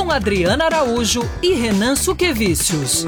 com Adriana Araújo e Renan Suquevicius.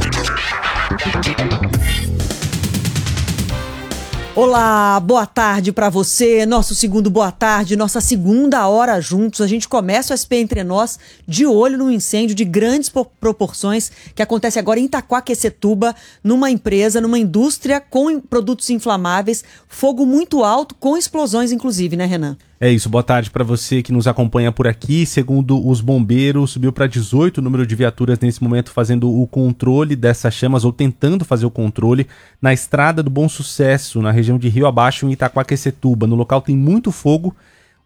Olá, boa tarde para você, nosso segundo boa tarde, nossa segunda hora juntos. A gente começa o SP Entre Nós de olho num incêndio de grandes proporções que acontece agora em Itaquaquecetuba, numa empresa, numa indústria com produtos inflamáveis, fogo muito alto, com explosões inclusive, né, Renan? É isso, boa tarde para você que nos acompanha por aqui. Segundo os bombeiros, subiu para 18 o número de viaturas nesse momento fazendo o controle dessas chamas, ou tentando fazer o controle, na estrada do Bom Sucesso, na região de Rio Abaixo, em Itaquaquecetuba. No local tem muito fogo,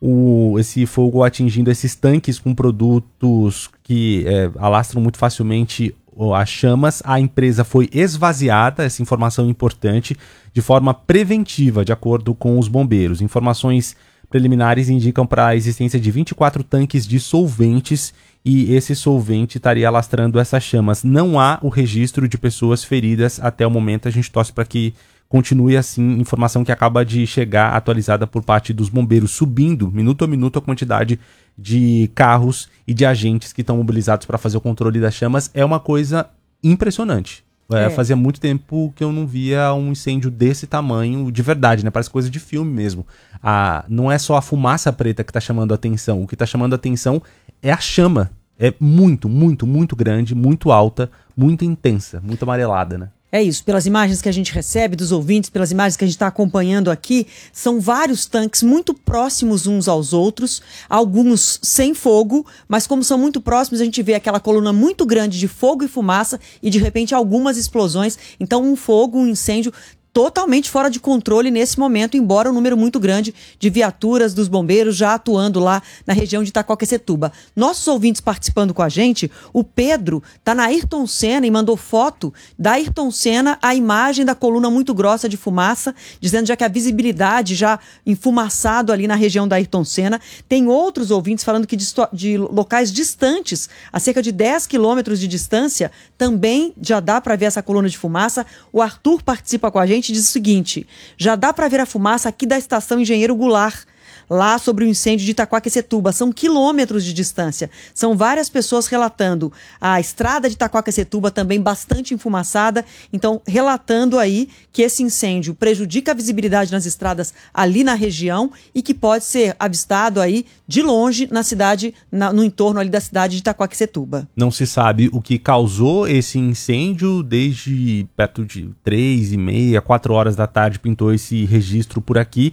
esse fogo atingindo esses tanques com produtos que alastram muito facilmente as chamas. A empresa foi esvaziada, essa informação é importante, de forma preventiva, de acordo com os bombeiros. Informações preliminares indicam para a existência de 24 tanques de solventes e esse solvente estaria alastrando essas chamas. Não há o registro de pessoas feridas até o momento. A gente torce para que continue assim. Informação que acaba de chegar atualizada por parte dos bombeiros, subindo minuto a minuto a quantidade de carros e de agentes que estão mobilizados para fazer o controle das chamas. É uma coisa impressionante. Fazia muito tempo que eu não via um incêndio desse tamanho, de verdade, né? Parece coisa de filme mesmo. Não é só a fumaça preta que está chamando a atenção. O que está chamando a atenção é a chama. É muito, muito, muito grande, muito alta, muito intensa, muito amarelada, né? É isso, pelas imagens que a gente recebe dos ouvintes, pelas imagens que a gente está acompanhando aqui, são vários tanques muito próximos uns aos outros, alguns sem fogo, mas como são muito próximos, a gente vê aquela coluna muito grande de fogo e fumaça e de repente algumas explosões. Então um incêndio totalmente fora de controle nesse momento, embora um número muito grande de viaturas dos bombeiros já atuando lá na região de Itaquaquecetuba. Nossos ouvintes participando com a gente, o Pedro está na Ayrton Senna e mandou foto da Ayrton Senna, a imagem da coluna muito grossa de fumaça, dizendo já que a visibilidade já enfumaçado ali na região da Ayrton Senna. Tem outros ouvintes falando que de locais distantes, a cerca de 10 quilômetros de distância, também já dá para ver essa coluna de fumaça. O Arthur participa com a gente, diz o seguinte: já dá para ver a fumaça aqui da estação Engenheiro Goulart, lá sobre o incêndio de Itaquaquecetuba. São quilômetros de distância. São várias pessoas relatando. A estrada de Itaquaquecetuba também bastante enfumaçada. Então, relatando aí que esse incêndio prejudica a visibilidade nas estradas ali na região e que pode ser avistado aí de longe na cidade, no entorno ali da cidade de Itaquaquecetuba. Não se sabe o que causou esse incêndio. Desde perto de 3h30, 4 horas da tarde pintou esse registro por aqui.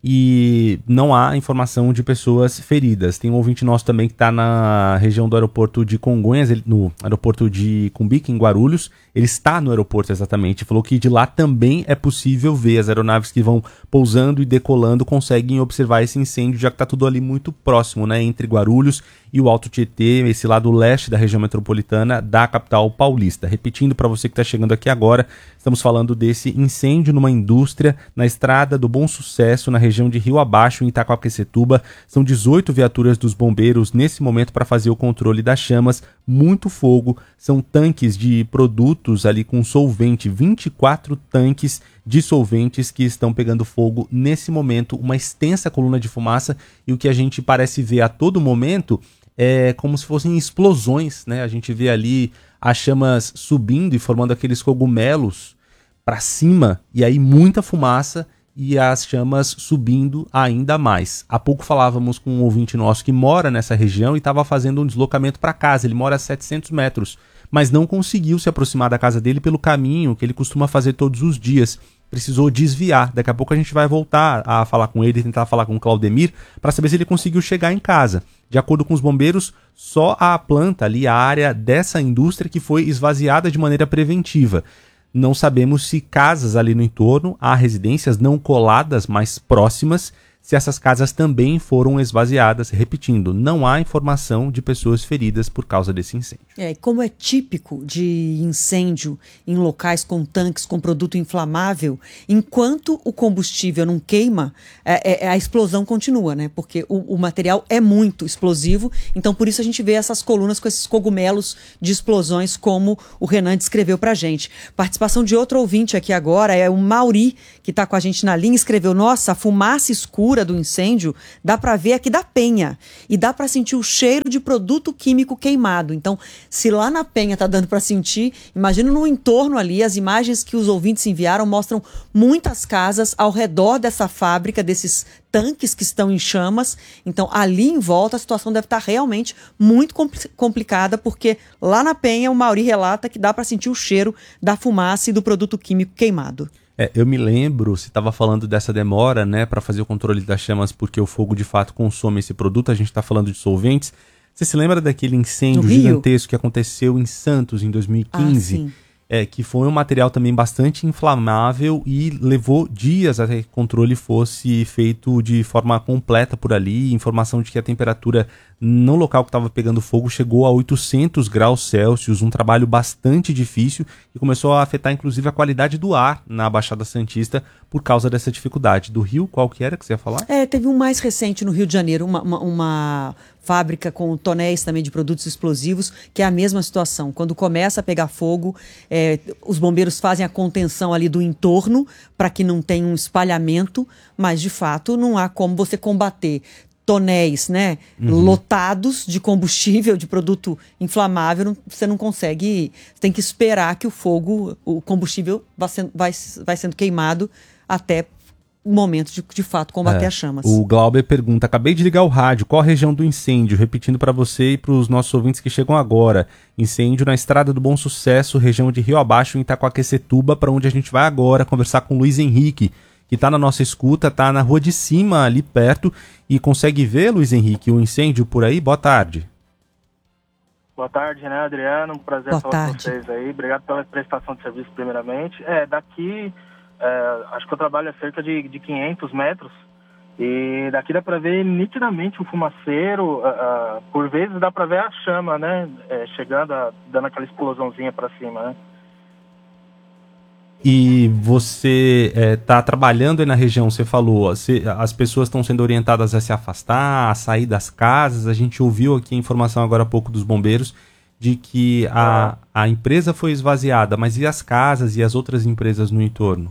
E não há informação de pessoas feridas. Tem um ouvinte nosso também que está na região do aeroporto de Congonhas, no aeroporto de Cumbica, em Guarulhos. Ele está no aeroporto exatamente. Falou que de lá também é possível ver as aeronaves que vão pousando e decolando, conseguem observar esse incêndio, já que está tudo ali muito próximo, né, entre Guarulhos e o Alto Tietê, esse lado leste da região metropolitana da capital paulista. Repetindo para você que está chegando aqui agora, estamos falando desse incêndio numa indústria na estrada do Bom Sucesso, na região de Rio Abaixo, em Itaquaquecetuba. São 18 viaturas dos bombeiros nesse momento para fazer o controle das chamas. Muito fogo, são tanques de produtos ali com solvente, 24 tanques de solventes que estão pegando fogo nesse momento, uma extensa coluna de fumaça, e o que a gente parece ver a todo momento é como se fossem explosões, né? A gente vê ali as chamas subindo e formando aqueles cogumelos para cima, e aí muita fumaça e as chamas subindo ainda mais. Há pouco falávamos com um ouvinte nosso que mora nessa região e estava fazendo um deslocamento para casa. Ele mora a 700 metros, mas não conseguiu se aproximar da casa dele pelo caminho que ele costuma fazer todos os dias. Precisou desviar. Daqui a pouco a gente vai voltar a falar com ele, tentar falar com o Claudemir, para saber se ele conseguiu chegar em casa. De acordo com os bombeiros, só a planta ali, a área dessa indústria que foi esvaziada de maneira preventiva. Não sabemos se casas ali no entorno, há residências não coladas, mas próximas, se essas casas também foram esvaziadas. Repetindo, não há informação de pessoas feridas por causa desse incêndio. Como é típico de incêndio em locais com tanques, com produto inflamável, enquanto o combustível não queima, a explosão continua, né? Porque o material é muito explosivo, então por isso a gente vê essas colunas com esses cogumelos de explosões, como o Renan descreveu pra gente. Participação de outro ouvinte aqui agora, é o Mauri, que está com a gente na linha, escreveu: nossa, a fumaça escura altura do incêndio, dá para ver aqui da penha e dá para sentir o cheiro de produto químico queimado. Então, se lá na penha tá dando para sentir, imagina no entorno ali, as imagens que os ouvintes enviaram mostram muitas casas ao redor dessa fábrica, desses tanques que estão em chamas. Então, ali em volta, a situação deve estar realmente muito complicada, porque lá na penha o Mauri relata que dá para sentir o cheiro da fumaça e do produto químico queimado. Eu me lembro, você estava falando dessa demora, né, para fazer o controle das chamas, porque o fogo de fato consome esse produto, a gente está falando de solventes. Você se lembra daquele incêndio gigantesco que aconteceu em Santos em 2015? Sim. Que foi um material também bastante inflamável e levou dias até que o controle fosse feito de forma completa por ali. Informação de que a temperatura no local que estava pegando fogo chegou a 800 graus Celsius, um trabalho bastante difícil e começou a afetar inclusive a qualidade do ar na Baixada Santista por causa dessa dificuldade. Do Rio, qual que era que você ia falar? Teve um mais recente no Rio de Janeiro, uma fábrica com tonéis também de produtos explosivos, que é a mesma situação. Quando começa a pegar fogo, os bombeiros fazem a contenção ali do entorno para que não tenha um espalhamento, mas de fato não há como você combater tonéis, né, lotados de combustível, de produto inflamável. Você não consegue, você tem que esperar que o combustível vai sendo queimado até o momento de fato combater as chamas. O Glauber pergunta: acabei de ligar o rádio, qual a região do incêndio? Repetindo para você e para os nossos ouvintes que chegam agora: incêndio na Estrada do Bom Sucesso, região de Rio Abaixo, em Itacoaquecetuba, para onde a gente vai agora conversar com o Luiz Henrique, que está na nossa escuta, está na rua de cima ali perto e consegue ver, Luiz Henrique, o incêndio por aí. Boa tarde. Boa tarde, né, Adriano? Um prazer falar com vocês aí. Obrigado pela prestação de serviço, primeiramente. Daqui, acho que eu trabalho a cerca de 500 metros e daqui dá para ver nitidamente o fumaceiro. Por vezes dá para ver a chama, né, chegando, dando aquela explosãozinha para cima, né? E você está trabalhando aí na região, você falou, as pessoas estão sendo orientadas a se afastar, a sair das casas. A gente ouviu aqui a informação agora há pouco dos bombeiros de que a empresa foi esvaziada, mas e as casas e as outras empresas no entorno?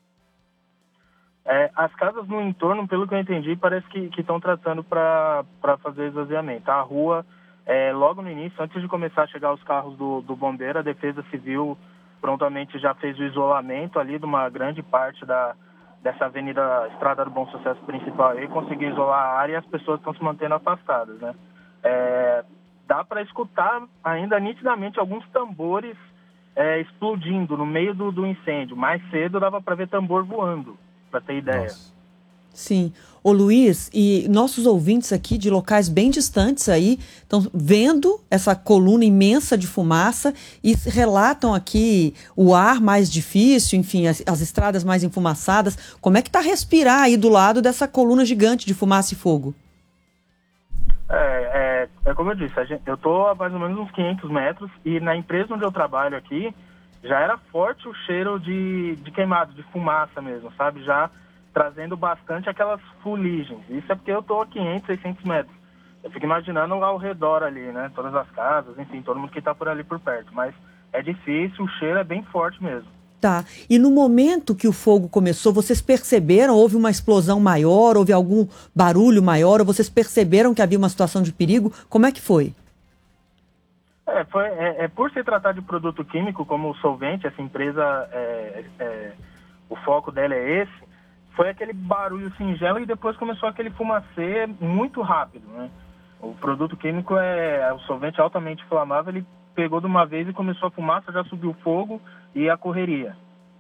As casas no entorno, pelo que eu entendi, parece que estão tratando para fazer esvaziamento. A rua, logo no início, antes de começar a chegar os carros do bombeiro, a Defesa Civil prontamente já fez o isolamento ali de uma grande parte dessa avenida Estrada do Bom Sucesso principal e conseguiu isolar a área e as pessoas estão se mantendo afastadas, né? Dá para escutar ainda nitidamente alguns tambores explodindo no meio do incêndio. Mais cedo dava para ver tambor voando, para ter ideia. Nossa. Sim. Ô Luiz, e nossos ouvintes aqui de locais bem distantes aí estão vendo essa coluna imensa de fumaça e relatam aqui o ar mais difícil, enfim, as estradas mais enfumaçadas. Como é que tá respirar aí do lado dessa coluna gigante de fumaça e fogo? Como eu disse, eu tô a mais ou menos uns 500 metros e na empresa onde eu trabalho aqui já era forte o cheiro de queimado, de fumaça mesmo, sabe? Já trazendo bastante aquelas fuligens. Isso é porque eu estou a 500, 600 metros. Eu fico imaginando ao redor ali, né? Todas as casas, enfim, todo mundo que está por ali por perto. Mas é difícil, o cheiro é bem forte mesmo. Tá. E no momento que o fogo começou, vocês perceberam? Houve uma explosão maior? Houve algum barulho maior? Ou vocês perceberam que havia uma situação de perigo? Como é que foi? Por se tratar de produto químico, como o solvente, essa empresa, o foco dela é esse. Foi aquele barulho singelo e depois começou aquele fumacê muito rápido, né? O produto químico o solvente altamente inflamável, ele pegou de uma vez e começou a fumaça, já subiu o fogo e a correria.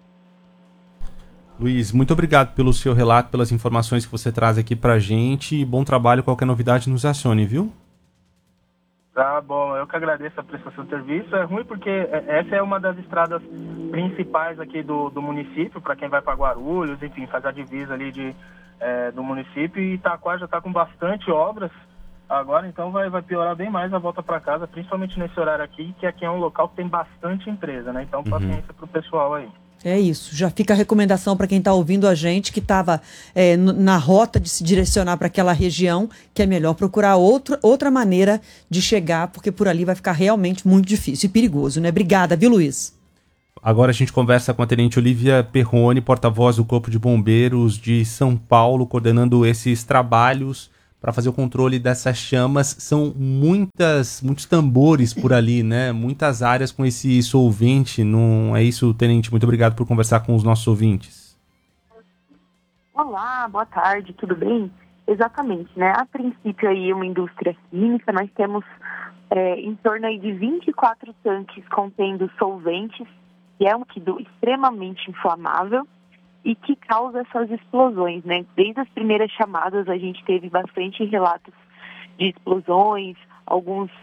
Luiz, muito obrigado pelo seu relato, pelas informações que você traz aqui pra gente. Bom trabalho, qualquer novidade nos acione, viu? Tá bom, eu que agradeço a prestação de serviço. É ruim porque essa é uma das estradas principais aqui do município, para quem vai para Guarulhos, enfim, faz a divisa ali do município, e Itaquá já está com bastante obras agora, então vai piorar bem mais a volta para casa, principalmente nesse horário aqui, que aqui é um local que tem bastante empresa, né? Então paciência pro pessoal aí. É isso, já fica a recomendação para quem está ouvindo a gente, que estava na rota de se direcionar para aquela região, que é melhor procurar outra maneira de chegar, porque por ali vai ficar realmente muito difícil e perigoso, né? Obrigada, viu, Luiz? Agora a gente conversa com a Tenente Olívia Perrone, porta-voz do Corpo de Bombeiros de São Paulo, coordenando esses trabalhos para fazer o controle dessas chamas. São muitos tambores por ali, né? Muitas áreas com esse solvente. Não é isso, Tenente? Muito obrigado por conversar com os nossos ouvintes. Olá, boa tarde, tudo bem? Exatamente, né? A princípio aí uma indústria química, nós temos em torno aí de 24 tanques contendo solventes, que é um líquido extremamente inflamável e que causa essas explosões, né? Desde as primeiras chamadas a gente teve bastante relatos de explosões, alguns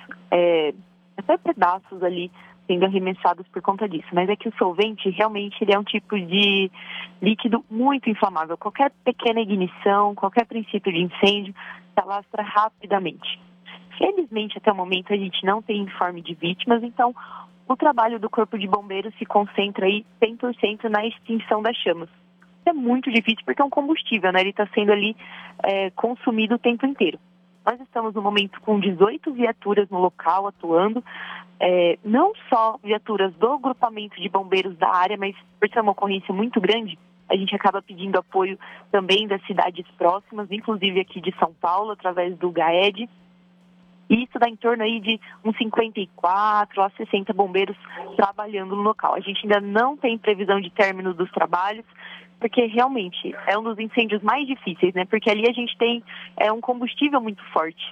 até pedaços ali sendo arremessados por conta disso. Mas é que o solvente realmente ele é um tipo de líquido muito inflamável. Qualquer pequena ignição, qualquer princípio de incêndio se alastra rapidamente. Felizmente, até o momento, a gente não tem informe de vítimas, então o trabalho do Corpo de Bombeiros se concentra aí 100% na extinção das chamas. Isso é muito difícil porque é um combustível, né? Ele está sendo ali consumido o tempo inteiro. Nós estamos no momento com 18 viaturas no local atuando, não só viaturas do grupamento de bombeiros da área, mas por ser uma ocorrência muito grande, a gente acaba pedindo apoio também das cidades próximas, inclusive aqui de São Paulo, através do GAED. E isso dá em torno aí de uns 54 a 60 bombeiros trabalhando no local. A gente ainda não tem previsão de término dos trabalhos, porque realmente é um dos incêndios mais difíceis, né? Porque ali a gente tem um combustível muito forte.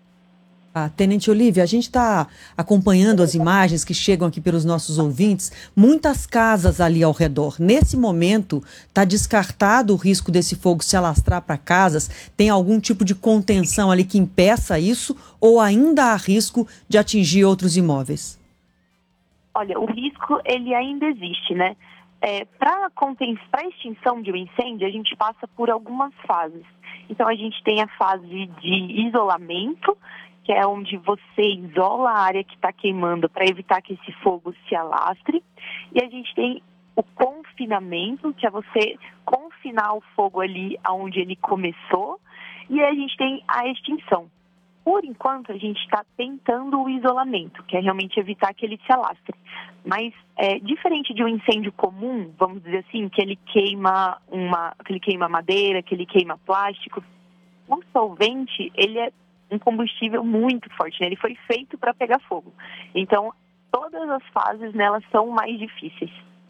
Tenente Olívia, a gente está acompanhando as imagens que chegam aqui pelos nossos ouvintes, muitas casas ali ao redor. Nesse momento, está descartado o risco desse fogo se alastrar para casas? Tem algum tipo de contenção ali que impeça isso ou ainda há risco de atingir outros imóveis? Olha, o risco ele ainda existe, né? Para a extinção de um incêndio, a gente passa por algumas fases. Então, a gente tem a fase de isolamento, que é onde você isola a área que está queimando para evitar que esse fogo se alastre. E a gente tem o confinamento, que é você confinar o fogo ali onde ele começou. E a gente tem a extinção. Por enquanto, a gente está tentando o isolamento, que é realmente evitar que ele se alastre. Mas, diferente de um incêndio comum, vamos dizer assim, que ele queima madeira, que ele queima plástico, o solvente, ele é um combustível muito forte, né? Ele foi feito para pegar fogo. Então, todas as fases nelas são mais difíceis.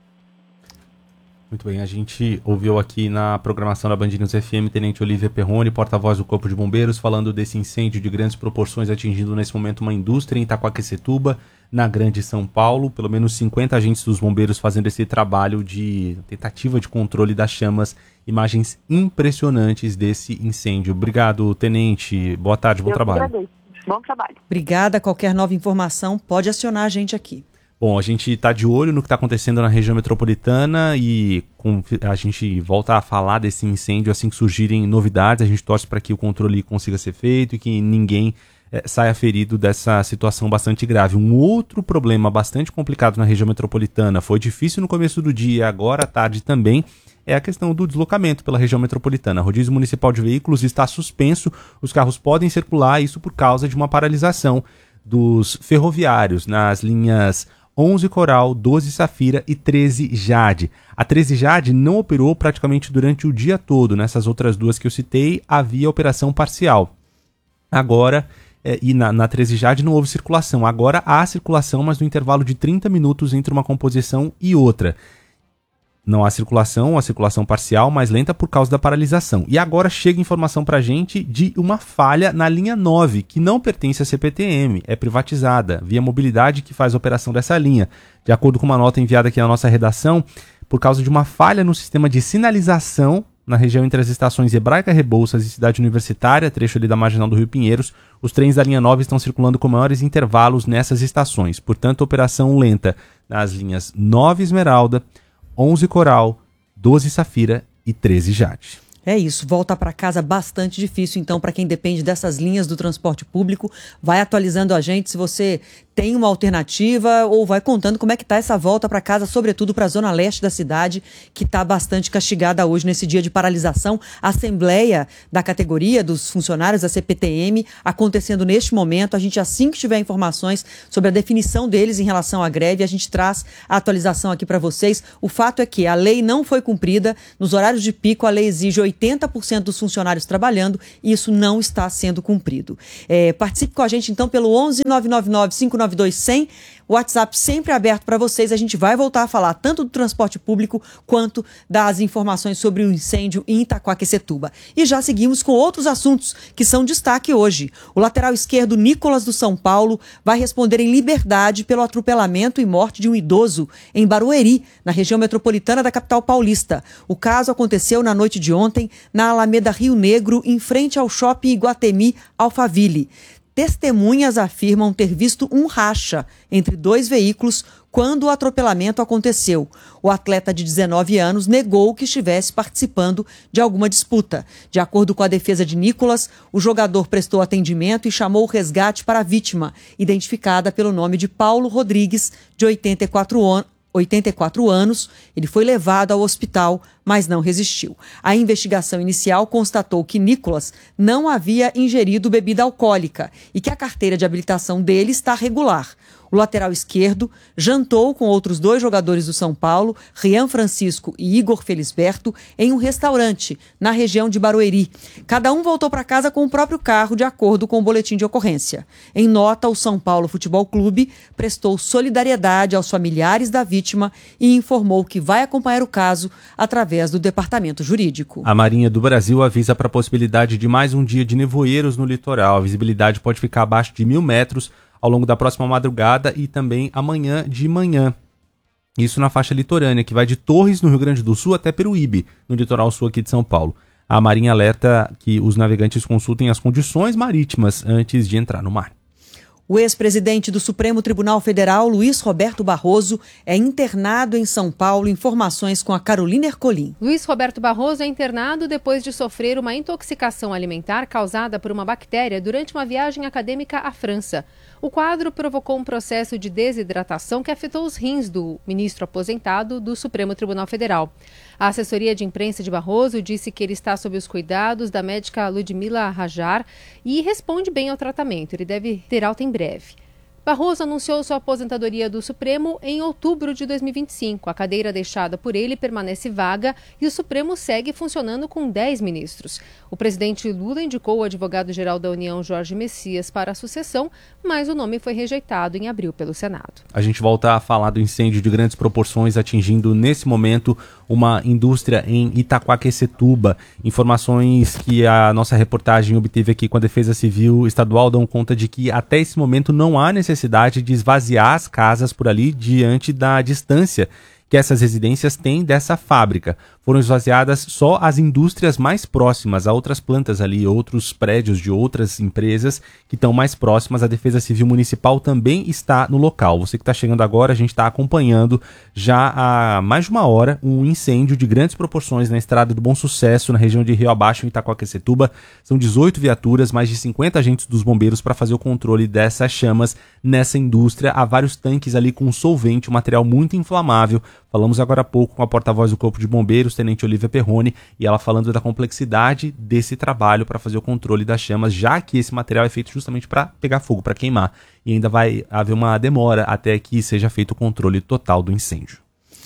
Muito bem, a gente ouviu aqui na programação da Band News FM Tenente Olívia Perrone, porta-voz do Corpo de Bombeiros, falando desse incêndio de grandes proporções atingindo nesse momento uma indústria em Itaquaquecetuba, na Grande São Paulo. Pelo menos 50 agentes dos bombeiros fazendo esse trabalho de tentativa de controle das chamas. Imagens impressionantes desse incêndio. Obrigado, Tenente. Boa tarde, bom trabalho. Agradeço. Bom trabalho. Obrigada. Qualquer nova informação pode acionar a gente aqui. Bom, a gente está de olho no que está acontecendo na região metropolitana e a gente volta a falar desse incêndio assim que surgirem novidades. A gente torce para que o controle consiga ser feito e que ninguém saia ferido dessa situação bastante grave. Um outro problema bastante complicado na região metropolitana, foi difícil no começo do dia, agora à tarde também, é a questão do deslocamento pela região metropolitana. O rodízio municipal de veículos está suspenso, os carros podem circular, isso por causa de uma paralisação dos ferroviários nas linhas 11 Coral, 12 Safira e 13 Jade. A 13 Jade não operou praticamente durante o dia todo. Nessas outras duas que eu citei, havia operação parcial. Agora, e na 13 Jade não houve circulação. Agora há circulação, mas no intervalo de 30 minutos entre uma composição e outra. Não há circulação, a circulação parcial, mais lenta por causa da paralisação. E agora chega informação pra gente de uma falha na linha 9, que não pertence à CPTM, é privatizada, Via Mobilidade que faz a operação dessa linha. De acordo com uma nota enviada aqui na nossa redação, por causa de uma falha no sistema de sinalização na região entre as estações Hebraica Rebouças e Cidade Universitária, trecho ali da Marginal do Rio Pinheiros, os trens da linha 9 estão circulando com maiores intervalos nessas estações. Portanto, operação lenta nas linhas 9 Esmeralda, 11 Coral, 12 Safira e 13 Jade. É isso, volta para casa bastante difícil, então, para quem depende dessas linhas do transporte público, vai atualizando a gente. Se você tem uma alternativa ou vai contando como é que está essa volta para casa, sobretudo para a zona leste da cidade, que está bastante castigada hoje nesse dia de paralisação. A assembleia da categoria dos funcionários da CPTM acontecendo neste momento. A gente, assim que tiver informações sobre a definição deles em relação à greve, a gente traz a atualização aqui para vocês. O fato é que a lei não foi cumprida. Nos horários de pico, a lei exige 80% dos funcionários trabalhando e isso não está sendo cumprido. Participe com a gente, então, pelo 11 999 592 100. O WhatsApp sempre aberto para vocês. A gente vai voltar a falar tanto do transporte público quanto das informações sobre o incêndio em Itaquaquecetuba. E já seguimos com outros assuntos que são destaque hoje. O lateral esquerdo Nicolas do São Paulo vai responder em liberdade pelo atropelamento e morte de um idoso em Barueri, na região metropolitana da capital paulista. O caso aconteceu na noite de ontem na Alameda Rio Negro, em frente ao shopping Iguatemi Alphaville. Testemunhas afirmam ter visto um racha entre dois veículos quando o atropelamento aconteceu. O atleta de 19 anos negou que estivesse participando de alguma disputa. De acordo com a defesa de Nicolas, o jogador prestou atendimento e chamou o resgate para a vítima, identificada pelo nome de Paulo Rodrigues, de 84 anos. Ele foi levado ao hospital, mas não resistiu. A investigação inicial constatou que Nicolas não havia ingerido bebida alcoólica e que a carteira de habilitação dele está regular. O lateral esquerdo jantou com outros dois jogadores do São Paulo, Rian Francisco e Igor Felisberto, em um restaurante na região de Barueri. Cada um voltou para casa com o próprio carro, de acordo com o boletim de ocorrência. Em nota, o São Paulo Futebol Clube prestou solidariedade aos familiares da vítima e informou que vai acompanhar o caso através do departamento jurídico. A Marinha do Brasil avisa para a possibilidade de mais um dia de nevoeiros no litoral. A visibilidade pode ficar abaixo de 1.000 metros ao longo da próxima madrugada e também amanhã de manhã. Isso na faixa litorânea, que vai de Torres, no Rio Grande do Sul, até Peruíbe, no litoral sul aqui de São Paulo. A Marinha alerta que os navegantes consultem as condições marítimas antes de entrar no mar. O ex-presidente do Supremo Tribunal Federal, Luiz Roberto Barroso, é internado em São Paulo. Informações com a Carolina Ercolim. Luiz Roberto Barroso é internado depois de sofrer uma intoxicação alimentar causada por uma bactéria durante uma viagem acadêmica à França. O quadro provocou um processo de desidratação que afetou os rins do ministro aposentado do Supremo Tribunal Federal. A assessoria de imprensa de Barroso disse que ele está sob os cuidados da médica Ludmila Rajar e responde bem ao tratamento. Ele deve ter alta em breve. Barroso anunciou sua aposentadoria do Supremo em outubro de 2025. A cadeira deixada por ele permanece vaga e o Supremo segue funcionando com 10 ministros. O presidente Lula indicou o advogado-geral da União, Jorge Messias, para a sucessão, mas o nome foi rejeitado em abril pelo Senado. A gente volta a falar do incêndio de grandes proporções atingindo, nesse momento, uma indústria em Itaquaquecetuba. Informações que a nossa reportagem obteve aqui com a Defesa Civil Estadual dão conta de que até esse momento não há necessidade de esvaziar as casas por ali diante da distância que essas residências têm dessa fábrica. Foram esvaziadas só as indústrias mais próximas, a outras plantas ali, outros prédios de outras empresas que estão mais próximas. A Defesa Civil Municipal também está no local. Você que está chegando agora, a gente está acompanhando já há mais de uma hora um incêndio de grandes proporções na Estrada do Bom Sucesso, na região de Rio Abaixo, em Itaquaquecetuba. São 18 viaturas, mais de 50 agentes dos bombeiros para fazer o controle dessas chamas nessa indústria. Há vários tanques ali com solvente, um material muito inflamável. Falamos agora há pouco com a porta-voz do Corpo de Bombeiros, Tenente Olivia Perrone, e ela falando da complexidade desse trabalho para fazer o controle das chamas, já que esse material é feito justamente para pegar fogo, para queimar. E ainda vai haver uma demora até que seja feito o controle total do incêndio.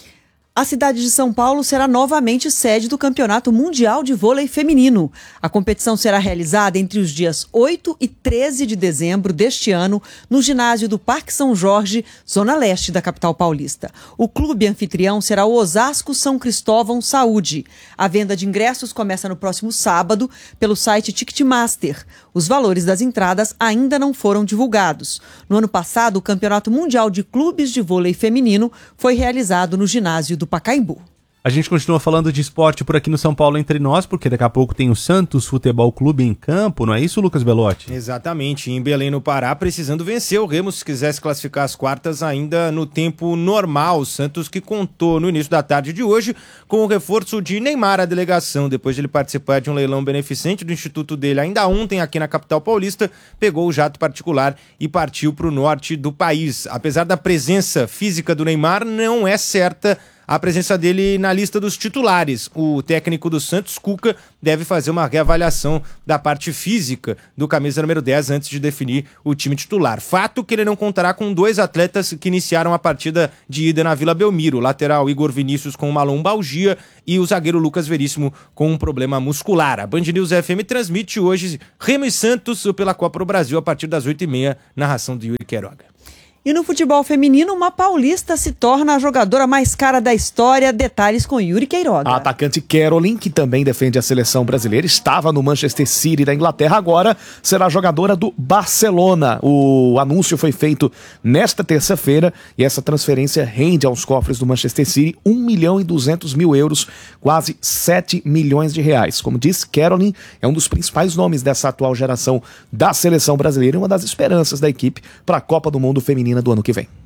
A cidade de São Paulo será novamente sede do Campeonato Mundial de Vôlei Feminino. A competição será realizada entre os dias 8 e 13 de dezembro deste ano, no ginásio do Parque São Jorge, zona leste da capital paulista. O clube anfitrião será o Osasco São Cristóvão Saúde. A venda de ingressos começa no próximo sábado pelo site Ticketmaster. Os valores das entradas ainda não foram divulgados. No ano passado, o Campeonato Mundial de Clubes de Vôlei Feminino foi realizado no ginásio do Pacaembu. A gente continua falando de esporte por aqui no São Paulo Entre Nós, porque daqui a pouco tem o Santos Futebol Clube em campo, não é isso, Lucas Belotti? Exatamente, em Belém no Pará, precisando vencer o Remo se quiser se classificar às quartas ainda no tempo normal. O Santos que contou no início da tarde de hoje com o reforço de Neymar à delegação, depois de ele participar de um leilão beneficente do instituto dele ainda ontem aqui na capital paulista, pegou o jato particular e partiu para o norte do país. Apesar da presença física do Neymar, não é certa a presença dele na lista dos titulares. O técnico do Santos, Cuca, deve fazer uma reavaliação da parte física do camisa número 10 antes de definir o time titular. Fato que ele não contará com 2 atletas que iniciaram a partida de ida na Vila Belmiro, o lateral Igor Vinícius com uma lombalgia e o zagueiro Lucas Veríssimo com um problema muscular. A Band News FM transmite hoje Remo e Santos pela Copa do Brasil a partir das 8h30, narração de Yuri Queiroga. E no futebol feminino, uma paulista se torna a jogadora mais cara da história. Detalhes com Yuri Queiroga. A atacante Caroline, que também defende a seleção brasileira, estava no Manchester City da Inglaterra, agora será jogadora do Barcelona. O anúncio foi feito nesta terça-feira e essa transferência rende aos cofres do Manchester City 1.200.000 euros, quase 7 milhões de reais. Como disse, Caroline é um dos principais nomes dessa atual geração da seleção brasileira e uma das esperanças da equipe para a Copa do Mundo Feminina do ano que vem.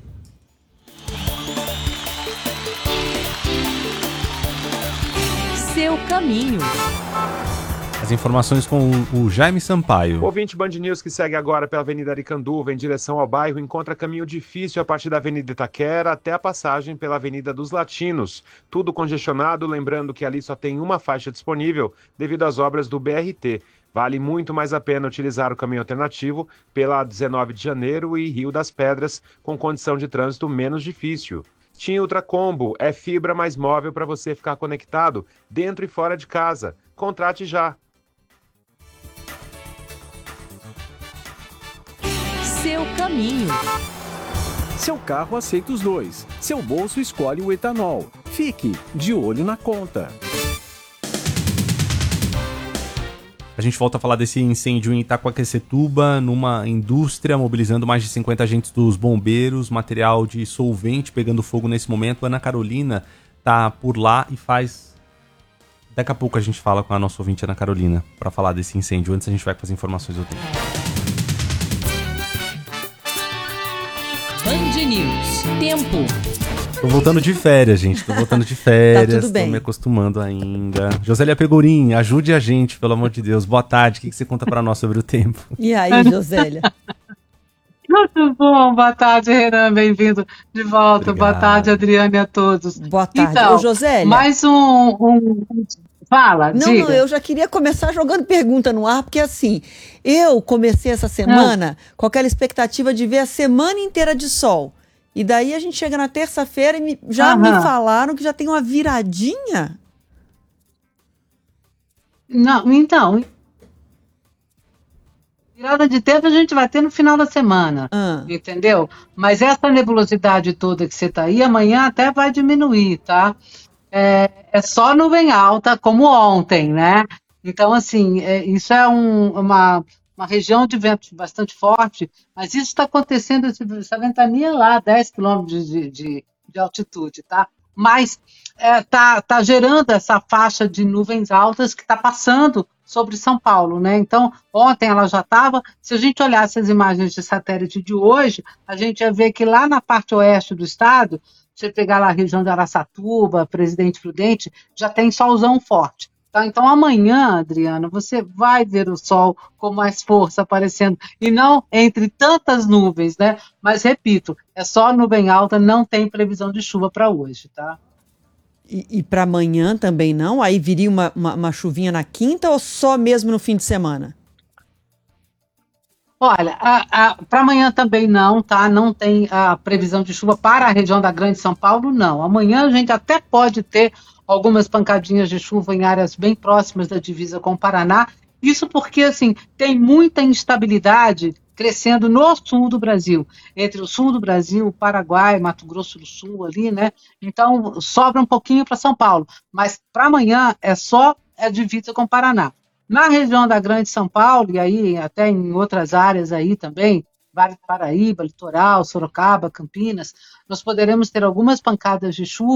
Seu caminho. As informações com o Jaime Sampaio. O ouvinte Band News que segue agora pela Avenida Aricanduva em direção ao bairro encontra caminho difícil a partir da Avenida Itaquera até a passagem pela Avenida dos Latinos. Tudo congestionado, lembrando que ali só tem uma faixa disponível devido às obras do BRT. Vale muito mais a pena utilizar o caminho alternativo pela 19 de janeiro e Rio das Pedras, com condição de trânsito menos difícil. TIM Ultracombo é fibra mais móvel para você ficar conectado dentro e fora de casa. Contrate já. Seu caminho. Seu carro aceita os dois. Seu bolso escolhe o etanol. Fique de olho na conta. A gente volta a falar desse incêndio em Itaquaquecetuba, numa indústria, mobilizando mais de 50 agentes dos bombeiros, material de solvente pegando fogo nesse momento. Ana Carolina tá por lá e faz... Daqui a pouco a gente fala com a nossa ouvinte Ana Carolina para falar desse incêndio. Antes a gente vai com as informações do tempo. Band News. Tempo. Tô voltando de férias, gente. Tô voltando de férias. Tá tudo bem. Tô me acostumando ainda. Josélia Pegorim, ajude a gente, pelo amor de Deus. Boa tarde. O que você conta pra nós sobre o tempo? E aí, Josélia? Muito bom. Boa tarde, Renan. Bem-vindo de volta. Obrigado. Boa tarde, Adriane, a todos. Boa tarde. Então, Ô, Josélia. mais Fala, Não, diga. eu já queria começar jogando pergunta no ar, porque assim, eu comecei essa semana com aquela expectativa de ver a semana inteira de sol. E daí a gente chega na terça-feira e já me falaram que já tem uma viradinha. Não, então, virada de tempo a gente vai ter no final da semana, entendeu? Mas essa nebulosidade toda que você tá aí, amanhã até vai diminuir, tá? É só nuvem alta, como ontem, né? Então, assim, isso é uma região de vento bastante forte, mas isso está acontecendo, essa ventania lá, 10 quilômetros de altitude, tá? Mas tá gerando essa faixa de nuvens altas que está passando sobre São Paulo, né? Então, ontem ela já estava, se a gente olhasse as imagens de satélite de hoje, a gente ia ver que lá na parte oeste do estado, se você pegar lá a região de Araçatuba, Presidente Prudente, já tem solzão forte. Tá? Então, amanhã, Adriana, você vai ver o sol com mais força aparecendo, e não entre tantas nuvens, né? Mas, repito, é só nuvem alta, não tem previsão de chuva para hoje, tá? E para amanhã também não? Aí viria uma chuvinha na quinta ou só mesmo no fim de semana? Olha, para amanhã também não, tá? Não tem a previsão de chuva para a região da Grande São Paulo, não. Amanhã a gente até pode ter algumas pancadinhas de chuva em áreas bem próximas da divisa com o Paraná. Isso porque, assim, tem muita instabilidade crescendo no sul do Brasil. Entre o sul do Brasil, o Paraguai, Mato Grosso do Sul ali, né? Então, sobra um pouquinho para São Paulo. Mas para amanhã é só a divisa com o Paraná. Na região da Grande São Paulo, e aí até em outras áreas aí também, Vale do Paraíba, Litoral, Sorocaba, Campinas, nós poderemos ter algumas pancadas de chuva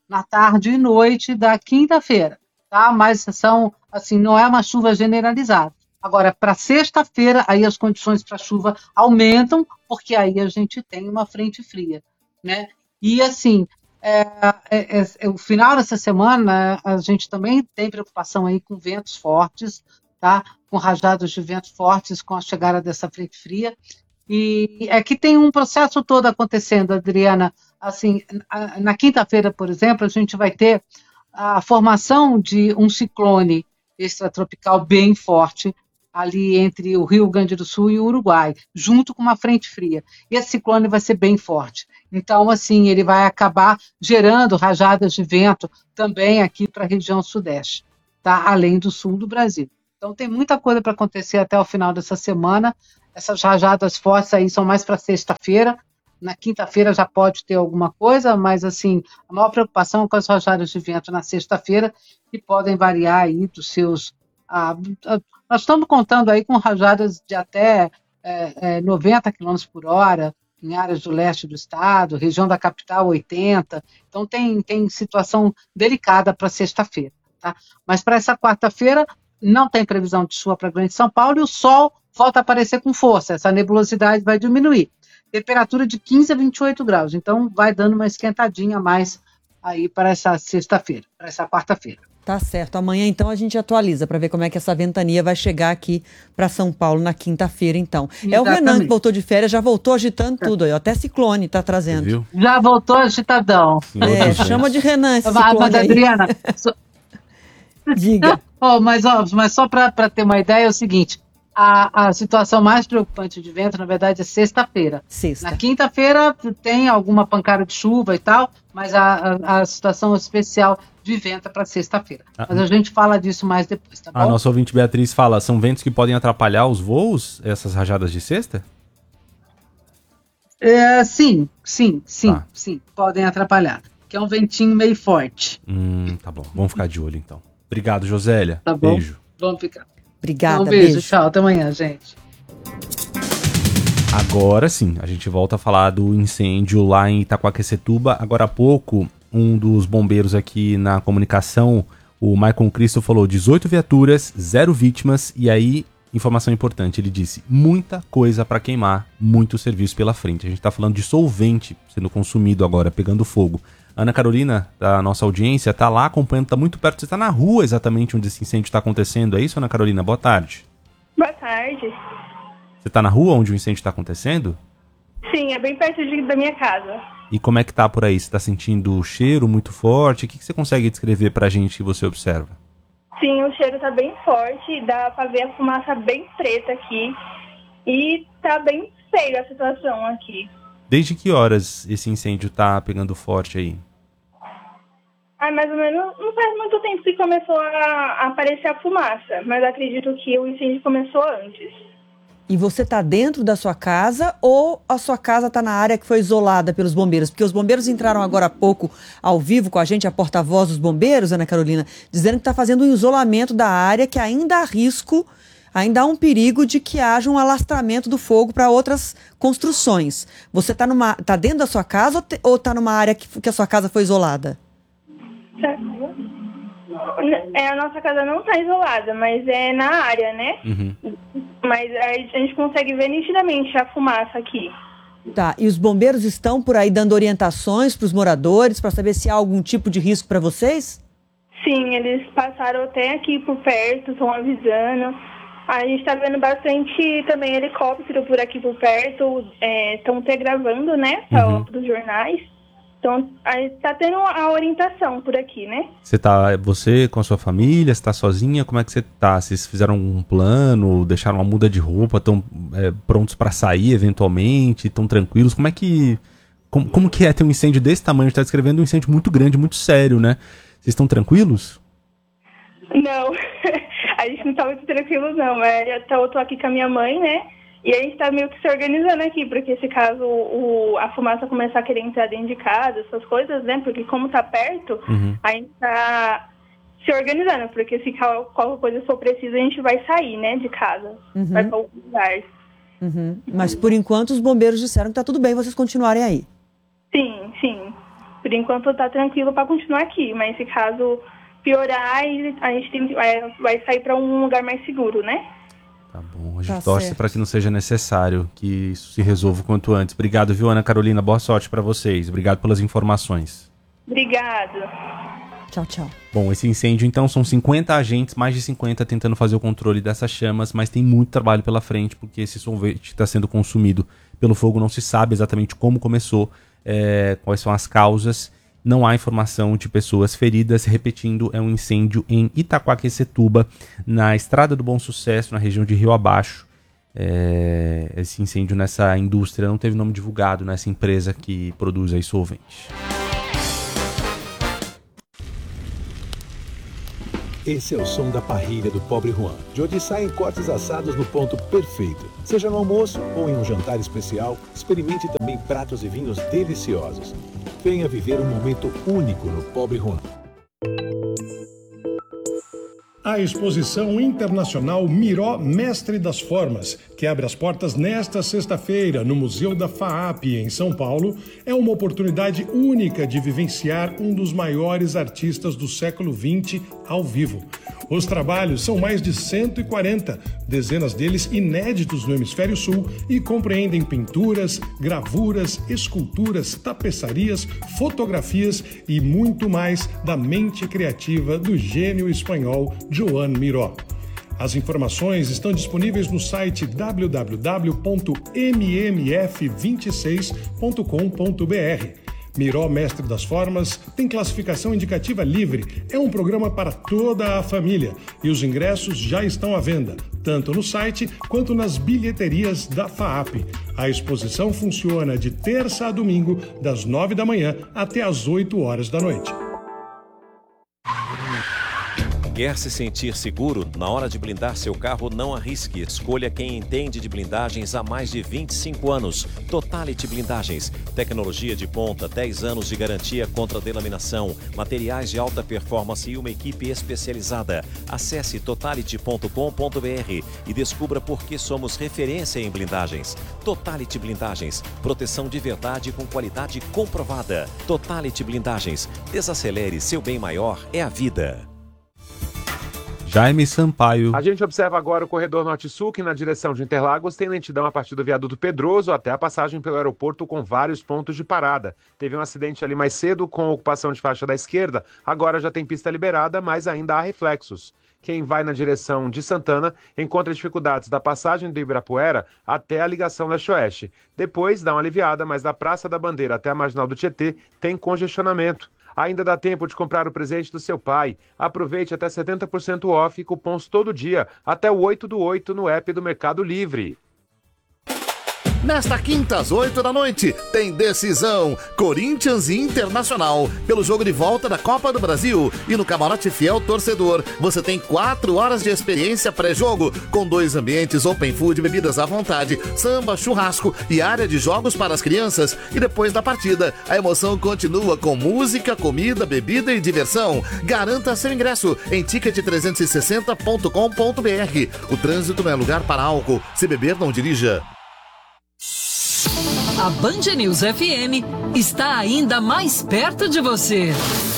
na tarde e noite da quinta-feira, tá? Mas são, assim, não é uma chuva generalizada. Agora, para sexta-feira, aí as condições para chuva aumentam, porque aí a gente tem uma frente fria, né? E, assim, o final dessa semana, a gente também tem preocupação aí com ventos fortes, tá? Com rajadas de vento fortes com a chegada dessa frente fria. E é que tem um processo todo acontecendo, Adriana. Assim, na quinta-feira, por exemplo, a gente vai ter a formação de um ciclone extratropical bem forte ali entre o Rio Grande do Sul e o Uruguai, junto com uma frente fria. E esse ciclone vai ser bem forte. Então, assim, ele vai acabar gerando rajadas de vento também aqui para a região sudeste, tá? Além do sul do Brasil. Então, tem muita coisa para acontecer até o final dessa semana. Essas rajadas fortes aí são mais para sexta-feira. Na quinta-feira já pode ter alguma coisa, mas, assim, a maior preocupação é com as rajadas de vento na sexta-feira, que podem variar aí dos seus... nós estamos contando aí com rajadas de até 90 km por hora, em áreas do leste do estado, região da capital 80, então tem situação delicada para sexta-feira, tá? Mas para essa quarta-feira não tem previsão de chuva para Grande São Paulo e o sol volta a aparecer com força, essa nebulosidade vai diminuir. Temperatura de 15 a 28 graus, então vai dando uma esquentadinha a mais aí para essa sexta-feira, para essa quarta-feira. Tá certo. Amanhã, então, a gente atualiza para ver como é que essa ventania vai chegar aqui para São Paulo na quinta-feira, então. Exatamente. É o Renan que voltou de férias, já voltou agitando tudo aí. Até ciclone tá trazendo. Viu? Já voltou agitadão. Chama de Renan esse ciclone mas, aí. Adriana... Diga. Mas só para ter uma ideia, é o seguinte... A situação mais preocupante de vento, na verdade, é sexta-feira. Sexta. Na quinta-feira tem alguma pancada de chuva e tal, mas a situação especial de vento é para sexta-feira. Mas a gente fala disso mais depois, tá bom? A nossa ouvinte Beatriz fala, são ventos que podem atrapalhar os voos, essas rajadas de sexta? Sim, podem atrapalhar. Que é um ventinho meio forte. Tá bom, vamos ficar de olho então. Obrigado, Josélia. Tá bom. Beijo. Vamos ficar. Obrigada, Um beijo, tchau, até amanhã, gente. Agora sim, a gente volta a falar do incêndio lá em Itaquaquecetuba. Agora há pouco, um dos bombeiros aqui na comunicação, o Maicon Cristo, falou 18 viaturas, 0 vítimas, e aí, informação importante, ele disse, muita coisa para queimar, muito serviço pela frente. A gente tá falando de solvente sendo consumido agora, pegando fogo. Ana Carolina, da nossa audiência, tá lá acompanhando, tá muito perto. Você tá na rua exatamente onde esse incêndio tá acontecendo, é isso, Ana Carolina? Boa tarde. Boa tarde. Você tá na rua onde o incêndio tá acontecendo? Sim, é bem perto da minha casa. E como é que tá por aí? Você tá sentindo o cheiro muito forte? O que você consegue descrever pra gente que você observa? Sim, o cheiro tá bem forte, dá pra ver a fumaça bem preta aqui. E tá bem feia a situação aqui. Desde que horas esse incêndio tá pegando forte aí? Mais ou menos, não faz muito tempo que começou a aparecer a fumaça, mas acredito que o incêndio começou antes. E você tá dentro da sua casa ou a sua casa tá na área que foi isolada pelos bombeiros? Porque os bombeiros entraram agora há pouco ao vivo com a gente, a porta-voz dos bombeiros, Ana Carolina, dizendo que tá fazendo um isolamento da área, que ainda há risco, ainda há um perigo de que haja um alastramento do fogo para outras construções. Você tá dentro da sua casa ou tá numa área que a sua casa foi isolada? A nossa casa não está isolada, mas é na área, né? Uhum. Mas a gente consegue ver nitidamente a fumaça aqui. Tá, e os bombeiros estão por aí dando orientações para os moradores para saber se há algum tipo de risco para vocês? Sim, eles passaram até aqui por perto, estão avisando. A gente está vendo bastante também helicóptero por aqui por perto, estão até gravando, né, para os jornais. Então, está tendo a orientação por aqui, né? Você com a sua família, você tá sozinha? Como é que você tá? Vocês fizeram um plano, deixaram uma muda de roupa, estão prontos para sair eventualmente, estão tranquilos? Como que é ter um incêndio desse tamanho? A gente tá descrevendo um incêndio muito grande, muito sério, né? Vocês estão tranquilos? Não, a gente não tá muito tranquilo, não. Eu tô aqui com a minha mãe, né? E a gente tá meio que se organizando aqui, porque se caso a fumaça começar a querer entrar dentro de casa, essas coisas, né? Porque como tá perto, a gente tá se organizando, porque se qualquer coisa for preciso, a gente vai sair, né, de casa. Vai para algum lugar. Mas por enquanto os bombeiros disseram que tá tudo bem vocês continuarem aí. Sim, sim. por enquanto tá tranquilo para continuar aqui, mas se caso piorar, a gente vai sair para um lugar mais seguro, né? Tá bom, a gente torce para que não seja necessário, que isso se resolva o quanto antes. Obrigado, viu, Ana Carolina? Boa sorte para vocês. Obrigado pelas informações. Obrigada. Tchau, tchau. Bom, esse incêndio, então, são 50 agentes, mais de 50, tentando fazer o controle dessas chamas, mas tem muito trabalho pela frente, porque esse solvente está sendo consumido pelo fogo, não se sabe exatamente como começou, quais são as causas, não há informação de pessoas feridas. Repetindo, é um incêndio em Itaquaquecetuba, na Estrada do Bom Sucesso, na região de Rio Abaixo. Esse incêndio nessa indústria não teve nome divulgado, nessa empresa que produz aí solvente. Esse é o som da parrilha do Pobre Juan, de onde saem cortes assados no ponto perfeito. Seja no almoço ou em um jantar especial, experimente também pratos e vinhos deliciosos. Venha viver um momento único no Pobre Juan. A exposição internacional Miró Mestre das Formas, que abre as portas nesta sexta-feira no Museu da FAAP, em São Paulo, é uma oportunidade única de vivenciar um dos maiores artistas do século XX ao vivo. Os trabalhos são mais de 140, dezenas deles inéditos no Hemisfério Sul, e compreendem pinturas, gravuras, esculturas, tapeçarias, fotografias e muito mais da mente criativa do gênio espanhol Joan Miró. As informações estão disponíveis no site www.mmf26.com.br. Miró Mestre das Formas tem classificação indicativa livre. É um programa para toda a família e os ingressos já estão à venda, tanto no site quanto nas bilheterias da FAAP. A exposição funciona de terça a domingo, das 9 da manhã até as 8 horas da noite. Quer se sentir seguro? Na hora de blindar seu carro, não arrisque. Escolha quem entende de blindagens há mais de 25 anos. Totality Blindagens. Tecnologia de ponta, 10 anos de garantia contra delaminação, materiais de alta performance e uma equipe especializada. Acesse totality.com.br e descubra por que somos referência em blindagens. Totality Blindagens. Proteção de verdade com qualidade comprovada. Totality Blindagens. Desacelere, seu bem maior é a vida. Jaime Sampaio. A gente observa agora o corredor norte-sul, que na direção de Interlagos tem lentidão a partir do viaduto Pedroso até a passagem pelo aeroporto, com vários pontos de parada. Teve um acidente ali mais cedo com ocupação de faixa da esquerda, agora já tem pista liberada, mas ainda há reflexos. Quem vai na direção de Santana encontra dificuldades da passagem do Ibirapuera até a ligação leste-oeste. Depois dá uma aliviada, mas da Praça da Bandeira até a Marginal do Tietê tem congestionamento. Ainda dá tempo de comprar o presente do seu pai. Aproveite até 70% off e cupons todo dia, até o 8/8 no app do Mercado Livre. Nesta quinta, às 8 da noite, tem decisão Corinthians e Internacional pelo jogo de volta da Copa do Brasil. E no Camarote Fiel Torcedor, você tem 4 horas de experiência pré-jogo, com 2 ambientes, open food, bebidas à vontade, samba, churrasco e área de jogos para as crianças. E depois da partida, a emoção continua com música, comida, bebida e diversão. Garanta seu ingresso em ticket360.com.br. O trânsito não é lugar para álcool. Se beber, não dirija. A Band News FM está ainda mais perto de você.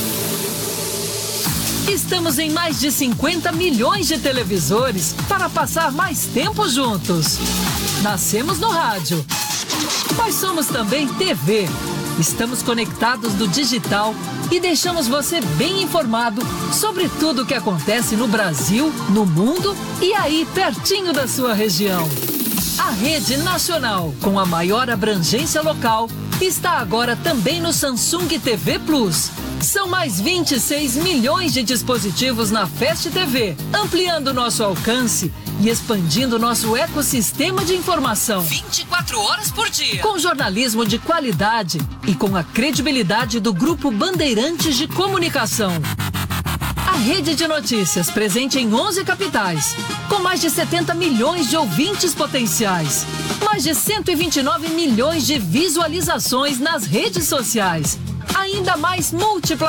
Estamos em mais de 50 milhões de televisores para passar mais tempo juntos. Nascemos no rádio, mas somos também TV. Estamos conectados no digital e deixamos você bem informado sobre tudo o que acontece no Brasil, no mundo e aí pertinho da sua região. A rede nacional, com a maior abrangência local, está agora também no Samsung TV Plus. São mais 26 milhões de dispositivos na Fast TV, ampliando nosso alcance e expandindo nosso ecossistema de informação. 24 horas por dia. Com jornalismo de qualidade e com a credibilidade do Grupo Bandeirantes de Comunicação. A rede de notícias presente em 11 capitais, com mais de 70 milhões de ouvintes potenciais, mais de 129 milhões de visualizações nas redes sociais, ainda mais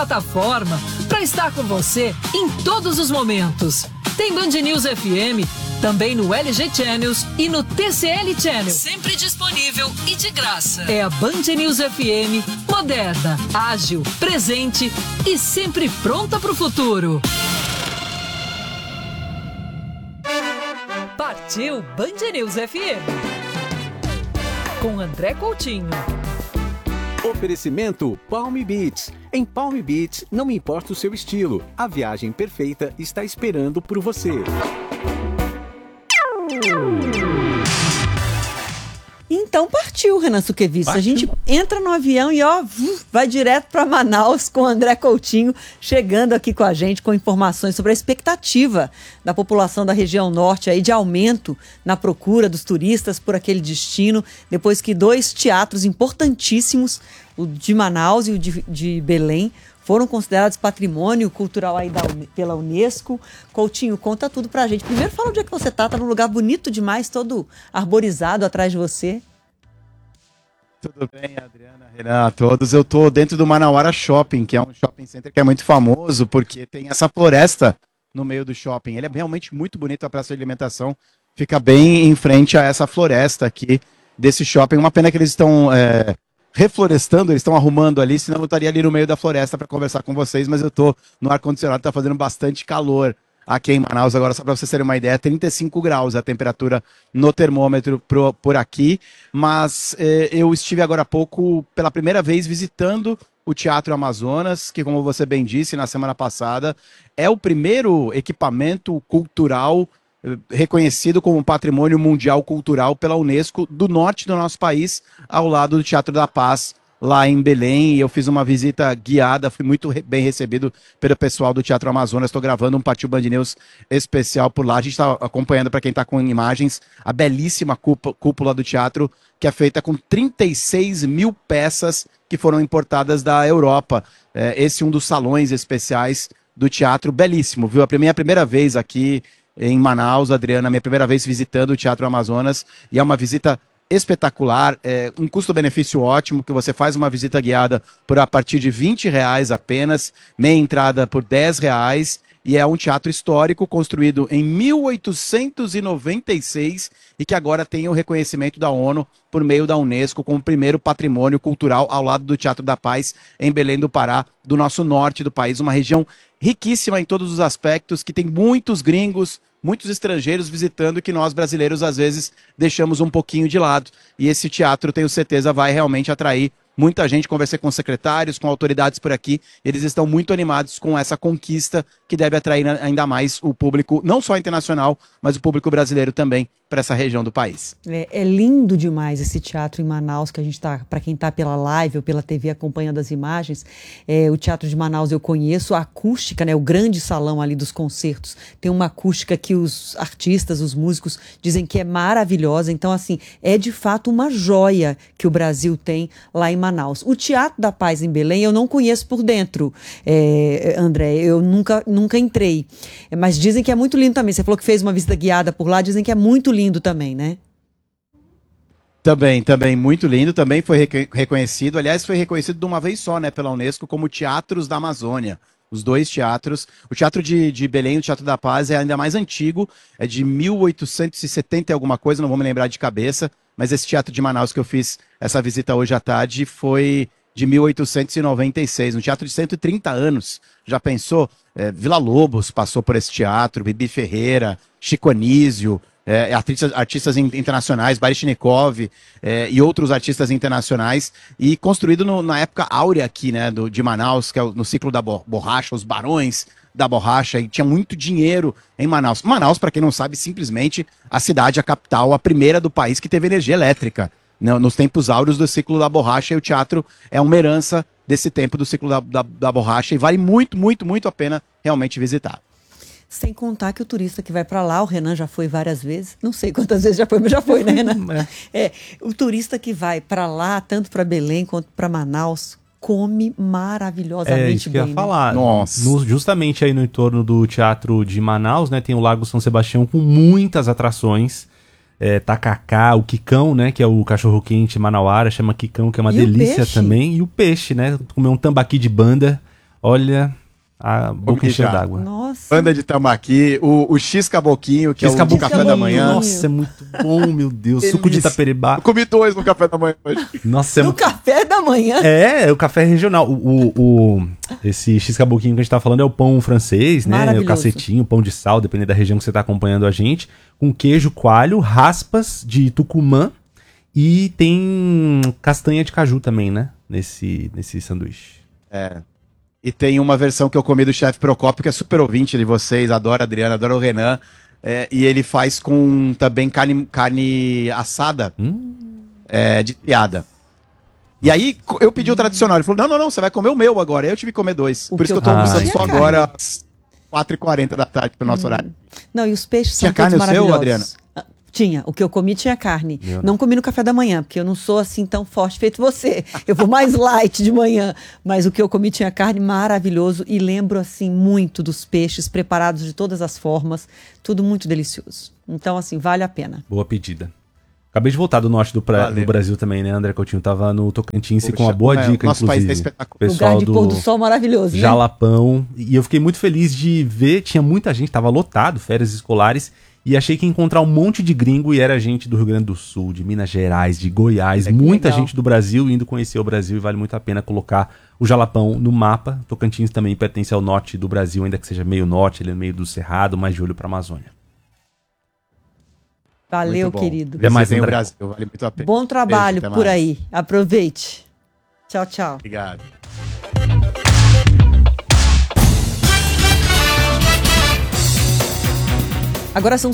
multiplataforma para estar com você em todos os momentos. Tem Band News FM Também no LG Channels e no TCL Channel. Sempre disponível e de graça. É a Band News FM, moderna, ágil, presente e sempre pronta para o futuro. Partiu Band News FM. Com André Coutinho. Oferecimento Palm Beach. Em Palm Beach, não importa o seu estilo, a viagem perfeita está esperando por você. Então partiu, Renan Suquevista. A gente entra no avião e vai direto para Manaus com o André Coutinho, chegando aqui com a gente com informações sobre a expectativa da população da região norte aí de aumento na procura dos turistas por aquele destino, depois que 2 teatros importantíssimos, o de Manaus e o de Belém, foram considerados patrimônio cultural aí pela Unesco. Coutinho, conta tudo pra gente. Primeiro fala onde é que você tá num lugar bonito demais, todo arborizado atrás de você. Tudo bem, Adriana, Renan, a todos. Eu tô dentro do Manauara Shopping, que é um shopping center que é muito famoso, porque tem essa floresta no meio do shopping. Ele é realmente muito bonito, a praça de alimentação fica bem em frente a essa floresta aqui desse shopping. Uma pena que eles estão reflorestando, eles estão arrumando ali, senão eu estaria ali no meio da floresta para conversar com vocês, mas eu tô no ar-condicionado, tá fazendo bastante calor aqui em Manaus. Agora, só para vocês terem uma ideia, 35 graus a temperatura no termômetro por aqui, mas eu estive agora há pouco, pela primeira vez, visitando o Teatro Amazonas, que, como você bem disse na semana passada, é o primeiro equipamento cultural reconhecido como Patrimônio Mundial Cultural pela Unesco do norte do nosso país, ao lado do Teatro da Paz, lá em Belém. Eu fiz uma visita guiada, fui muito bem recebido pelo pessoal do Teatro Amazonas. Estou gravando um Partiu Band News especial por lá. A gente está acompanhando, para quem está com imagens, a belíssima cúpula do teatro, que é feita com 36 mil peças que foram importadas da Europa. Esse é um dos salões especiais do teatro, belíssimo, viu? Minha primeira vez aqui em Manaus, Adriana, minha primeira vez visitando o Teatro Amazonas, e é uma visita espetacular, um custo-benefício ótimo, que você faz uma visita guiada a partir de R$20 apenas, meia entrada por R$10, e é um teatro histórico construído em 1896 e que agora tem o reconhecimento da ONU por meio da Unesco como primeiro patrimônio cultural, ao lado do Teatro da Paz, em Belém do Pará, do nosso norte do país, uma região riquíssima em todos os aspectos, que tem muitos gringos, muitos estrangeiros visitando, que nós brasileiros às vezes deixamos um pouquinho de lado. E esse teatro, tenho certeza, vai realmente atrair muita gente. Conversei com secretários, com autoridades por aqui, eles estão muito animados com essa conquista que deve atrair ainda mais o público, não só internacional, mas o público brasileiro também, para essa região do país. É lindo demais esse teatro em Manaus, que a gente está, para quem está pela live ou pela TV acompanhando as imagens, o Teatro de Manaus eu conheço, a acústica, né, o grande salão ali dos concertos, tem uma acústica que os artistas, os músicos dizem que é maravilhosa. Então, assim, é de fato uma joia que o Brasil tem lá em Manaus. O Teatro da Paz em Belém eu não conheço por dentro, André, eu nunca entrei, mas dizem que é muito lindo também. Você falou que fez uma visita guiada por lá, dizem que é muito lindo também, né? Também, muito lindo, também foi reconhecido, aliás, foi reconhecido de uma vez só, né, pela Unesco, como Teatros da Amazônia. Os 2 teatros. O Teatro de Belém, o Teatro da Paz, é ainda mais antigo, é de 1870 e alguma coisa, não vou me lembrar de cabeça, mas esse Teatro de Manaus que eu fiz essa visita hoje à tarde foi de 1896, um teatro de 130 anos. Já pensou? Vila Lobos passou por esse teatro, Bibi Ferreira, Chico Anísio, artistas internacionais, Baryshnikov e outros artistas internacionais, e construído na época áurea aqui, né, de Manaus, que é no ciclo da borracha, os barões da borracha, e tinha muito dinheiro em Manaus. Manaus, para quem não sabe, simplesmente a cidade, a capital, a primeira do país que teve energia elétrica, né, nos tempos áureos do ciclo da borracha, e o teatro é uma herança desse tempo do ciclo da borracha, e vale muito, muito, muito a pena realmente visitar. Sem contar que o turista que vai para lá, o Renan já foi várias vezes, não sei quantas vezes já foi, mas já foi, né, Renan? O turista que vai para lá, tanto para Belém quanto para Manaus, come maravilhosamente isso que bem. eu ia falar. Né? Nossa. Justamente aí no entorno do Teatro de Manaus, né, tem o Lago São Sebastião com muitas atrações. Tacacá, o quicão, né, que é o cachorro-quente manauara, chama quicão, que é uma delícia também. E o peixe, né, comer um tambaqui de banda, olha... a boca encheu d'água. Nossa. Banda de tambaqui, o X-Caboquinho, que é o café da manhã. Nossa, é muito bom, meu Deus. Suco de taperibá. Eu comi 2 no café da manhã hoje. Nossa, No café da manhã? É o café regional. Esse X-Caboquinho que a gente tá falando é o pão francês, né? O cacetinho, pão de sal, dependendo da região que você tá acompanhando a gente. Com queijo coalho, raspas de Tucumã e tem castanha de caju também, né? Nesse sanduíche. E tem uma versão que eu comi do chefe Procópio, que é super ouvinte de vocês, adora a Adriana, adora o Renan. E ele faz com também carne assada de piada. E aí eu pedi o tradicional, ele falou, não, você vai comer o meu agora. Aí eu tive que comer 2. Por isso que eu tô almoçando só agora, às 4h40 da tarde, pro nosso horário. Não, e os peixes Tinha são todos carne maravilhosos. seu, Adriana? Tinha, o que eu comi tinha carne. Não comi no café da manhã, porque eu não sou assim tão forte feito você. Eu vou mais light de manhã. Mas o que eu comi tinha carne, maravilhoso. E lembro, assim, muito dos peixes preparados de todas as formas. Tudo muito delicioso. Então, assim, vale a pena. Boa pedida. Acabei de voltar do norte do Brasil também, né, André Coutinho? Tava no Tocantins com uma boa dica, nosso inclusive. País é espetacular. Pessoal Lugar de pôr do sol maravilhoso, né? Jalapão. E eu fiquei muito feliz de ver, tinha muita gente, tava lotado, férias escolares, e achei que ia encontrar um monte de gringo e era gente do Rio Grande do Sul, de Minas Gerais, de Goiás, muita legal. gente do Brasil indo conhecer o Brasil e vale muito a pena colocar o Jalapão no mapa. Tocantins também pertence ao norte do Brasil, ainda que seja meio norte, ele é meio do Cerrado, mais de olho para a Amazônia. Valeu, querido. Até mais, o André. Brasil, vale muito a pena. Bom trabalho Beijo, por mais. aí. Aproveite. Tchau, tchau. Obrigado. Agora são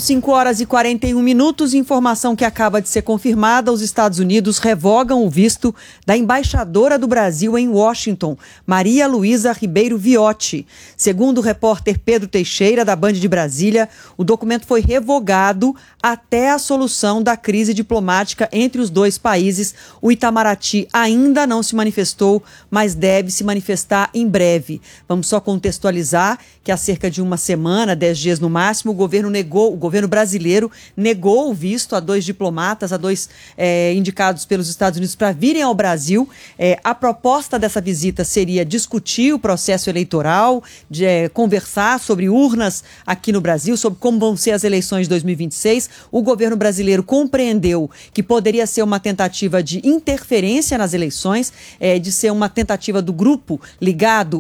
5h41. Informação que acaba de ser confirmada. Os Estados Unidos revogam o visto da embaixadora do Brasil em Washington, Maria Luísa Ribeiro Viotti. Segundo o repórter Pedro Teixeira, da Band de Brasília, o documento foi revogado até a solução da crise diplomática entre os dois países. O Itamaraty ainda não se manifestou, mas deve se manifestar em breve. Vamos só contextualizar que há cerca de uma semana, 10 dias no máximo, o governo brasileiro negou o visto a 2 diplomatas, a 2 indicados pelos Estados Unidos para virem ao Brasil. A proposta dessa visita seria discutir o processo eleitoral, conversar sobre urnas aqui no Brasil, sobre como vão ser as eleições de 2026. O governo brasileiro compreendeu que poderia ser uma tentativa de interferência nas eleições, de ser uma tentativa do grupo ligado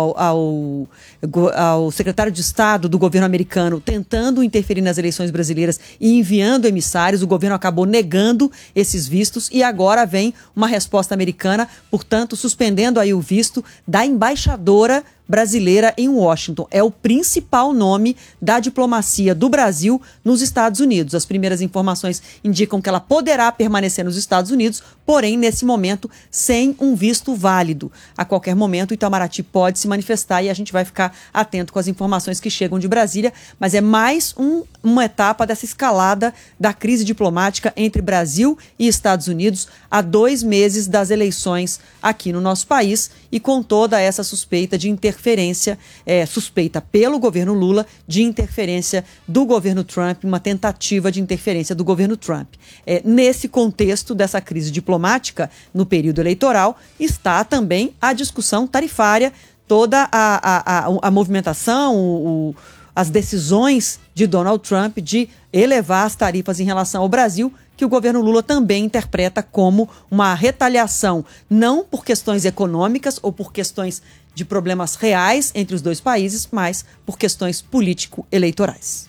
ao secretário de Estado do governo americano tentando interferir nas eleições brasileiras e enviando emissários. O governo acabou negando esses vistos e agora vem uma resposta americana, portanto, suspendendo aí o visto da embaixadora brasileira em Washington. É o principal nome da diplomacia do Brasil nos Estados Unidos. As primeiras informações indicam que ela poderá permanecer nos Estados Unidos, porém, nesse momento, sem um visto válido. A qualquer momento, o Itamaraty pode se manifestar e a gente vai ficar atento com as informações que chegam de Brasília, mas é mais uma etapa dessa escalada da crise diplomática entre Brasil e Estados Unidos há 2 meses das eleições aqui no nosso país e com toda essa suspeita de interferência, suspeita pelo governo Lula de interferência do governo Trump, uma tentativa de interferência do governo Trump. Nesse contexto dessa crise diplomática, no período eleitoral, está também a discussão tarifária, toda a movimentação, as decisões de Donald Trump de elevar as tarifas em relação ao Brasil, que o governo Lula também interpreta como uma retaliação, não por questões econômicas ou por questões de problemas reais entre os dois países, mas por questões político-eleitorais.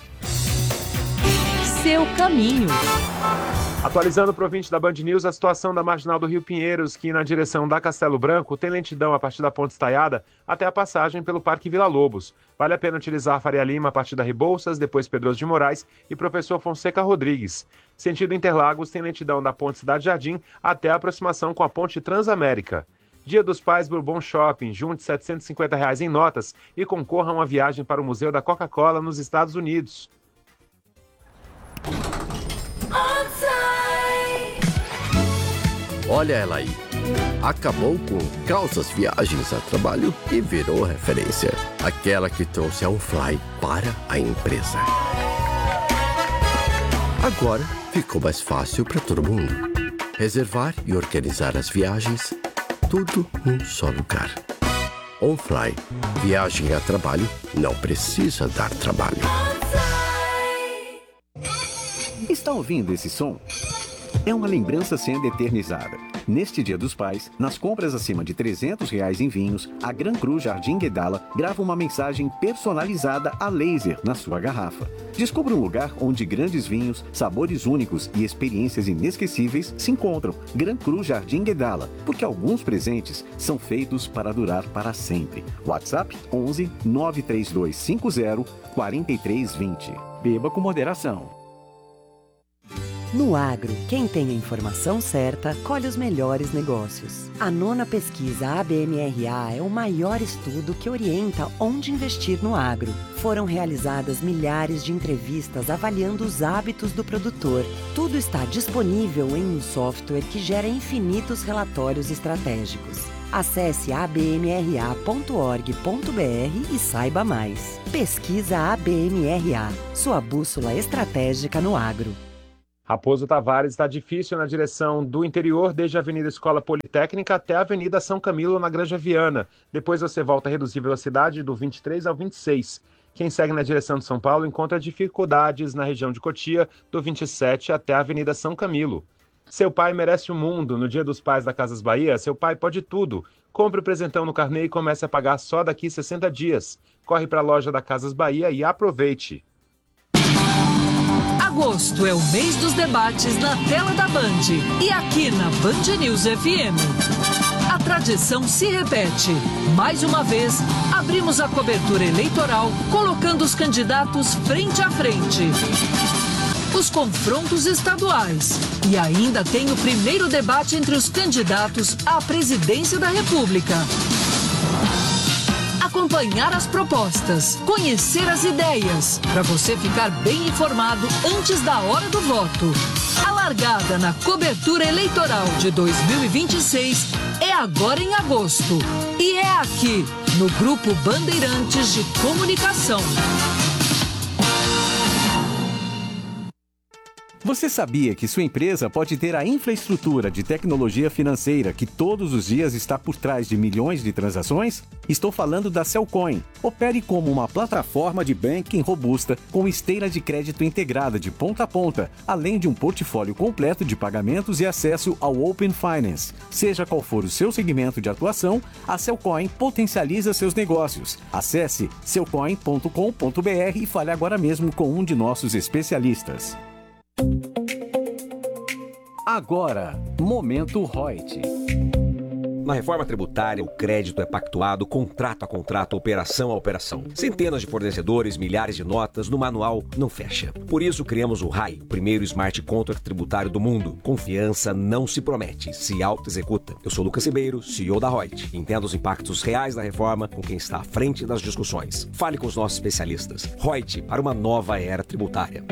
Seu caminho. Atualizando para o ouvinte da Band News, a situação da Marginal do Rio Pinheiros, que na direção da Castelo Branco tem lentidão a partir da Ponte Estaiada até a passagem pelo Parque Vila Lobos. Vale a pena utilizar a Faria Lima a partir da Rebouças, depois Pedroso de Moraes e Professor Fonseca Rodrigues. Sentido Interlagos tem lentidão da Ponte Cidade Jardim até a aproximação com a Ponte Transamérica. Dia dos Pais Bourbon Shopping, junte R$ 750 em notas e concorra a uma viagem para o Museu da Coca-Cola nos Estados Unidos. Olha ela aí. Acabou com calças viagens a trabalho e virou referência. Aquela que trouxe a OnFly para a empresa. Agora ficou mais fácil para todo mundo. Reservar e organizar as viagens, tudo num só lugar. OnFly. Viagem a trabalho não precisa dar trabalho. Está ouvindo esse som? É uma lembrança sendo eternizada. Neste Dia dos Pais, nas compras acima de R$300 em vinhos, a Gran Cru Jardim Guedala grava uma mensagem personalizada a laser na sua garrafa. Descubra um lugar onde grandes vinhos, sabores únicos e experiências inesquecíveis se encontram. Gran Cru Jardim Guedala, porque alguns presentes são feitos para durar para sempre. WhatsApp 11 93250 4320. Beba com moderação. No agro, quem tem a informação certa, colhe os melhores negócios. A 9ª pesquisa ABMRA é o maior estudo que orienta onde investir no agro. Foram realizadas milhares de entrevistas avaliando os hábitos do produtor. Tudo está disponível em um software que gera infinitos relatórios estratégicos. Acesse abmra.org.br e saiba mais. Pesquisa ABMRA, sua bússola estratégica no agro. Raposo Tavares está difícil na direção do interior, desde a Avenida Escola Politécnica até a Avenida São Camilo, na Granja Viana. Depois você volta a reduzir a velocidade do 23 ao 26. Quem segue na direção de São Paulo encontra dificuldades na região de Cotia, do 27 até a Avenida São Camilo. Seu pai merece o mundo. No Dia dos Pais da Casas Bahia, seu pai pode tudo. Compre o presentão no carnê e comece a pagar só daqui 60 dias. Corre para a loja da Casas Bahia e aproveite. Agosto é o mês dos debates na tela da Band e aqui na Band News FM. A tradição se repete. Mais uma vez, abrimos a cobertura eleitoral colocando os candidatos frente a frente. Os confrontos estaduais. E ainda tem o primeiro debate entre os candidatos à presidência da República. Acompanhar as propostas, conhecer as ideias, para você ficar bem informado antes da hora do voto. A largada na cobertura eleitoral de 2026 é agora em agosto. E é aqui, no Grupo Bandeirantes de Comunicação. Você sabia que sua empresa pode ter a infraestrutura de tecnologia financeira que todos os dias está por trás de milhões de transações? Estou falando da Cellcoin. Opere como uma plataforma de banking robusta com esteira de crédito integrada de ponta a ponta, além de um portfólio completo de pagamentos e acesso ao Open Finance. Seja qual for o seu segmento de atuação, a Cellcoin potencializa seus negócios. Acesse cellcoin.com.br e fale agora mesmo com um de nossos especialistas. Agora, Momento Reut. Na reforma tributária, o crédito é pactuado contrato a contrato, operação a operação. Centenas de fornecedores, milhares de notas, no manual não fecha. Por isso criamos o RAI, o primeiro smart contract tributário do mundo. Confiança não se promete, se auto-executa. Eu sou Lucas Ribeiro, CEO da Reut. Entenda os impactos reais da reforma com quem está à frente das discussões. Fale com os nossos especialistas. Reut, para uma nova era tributária.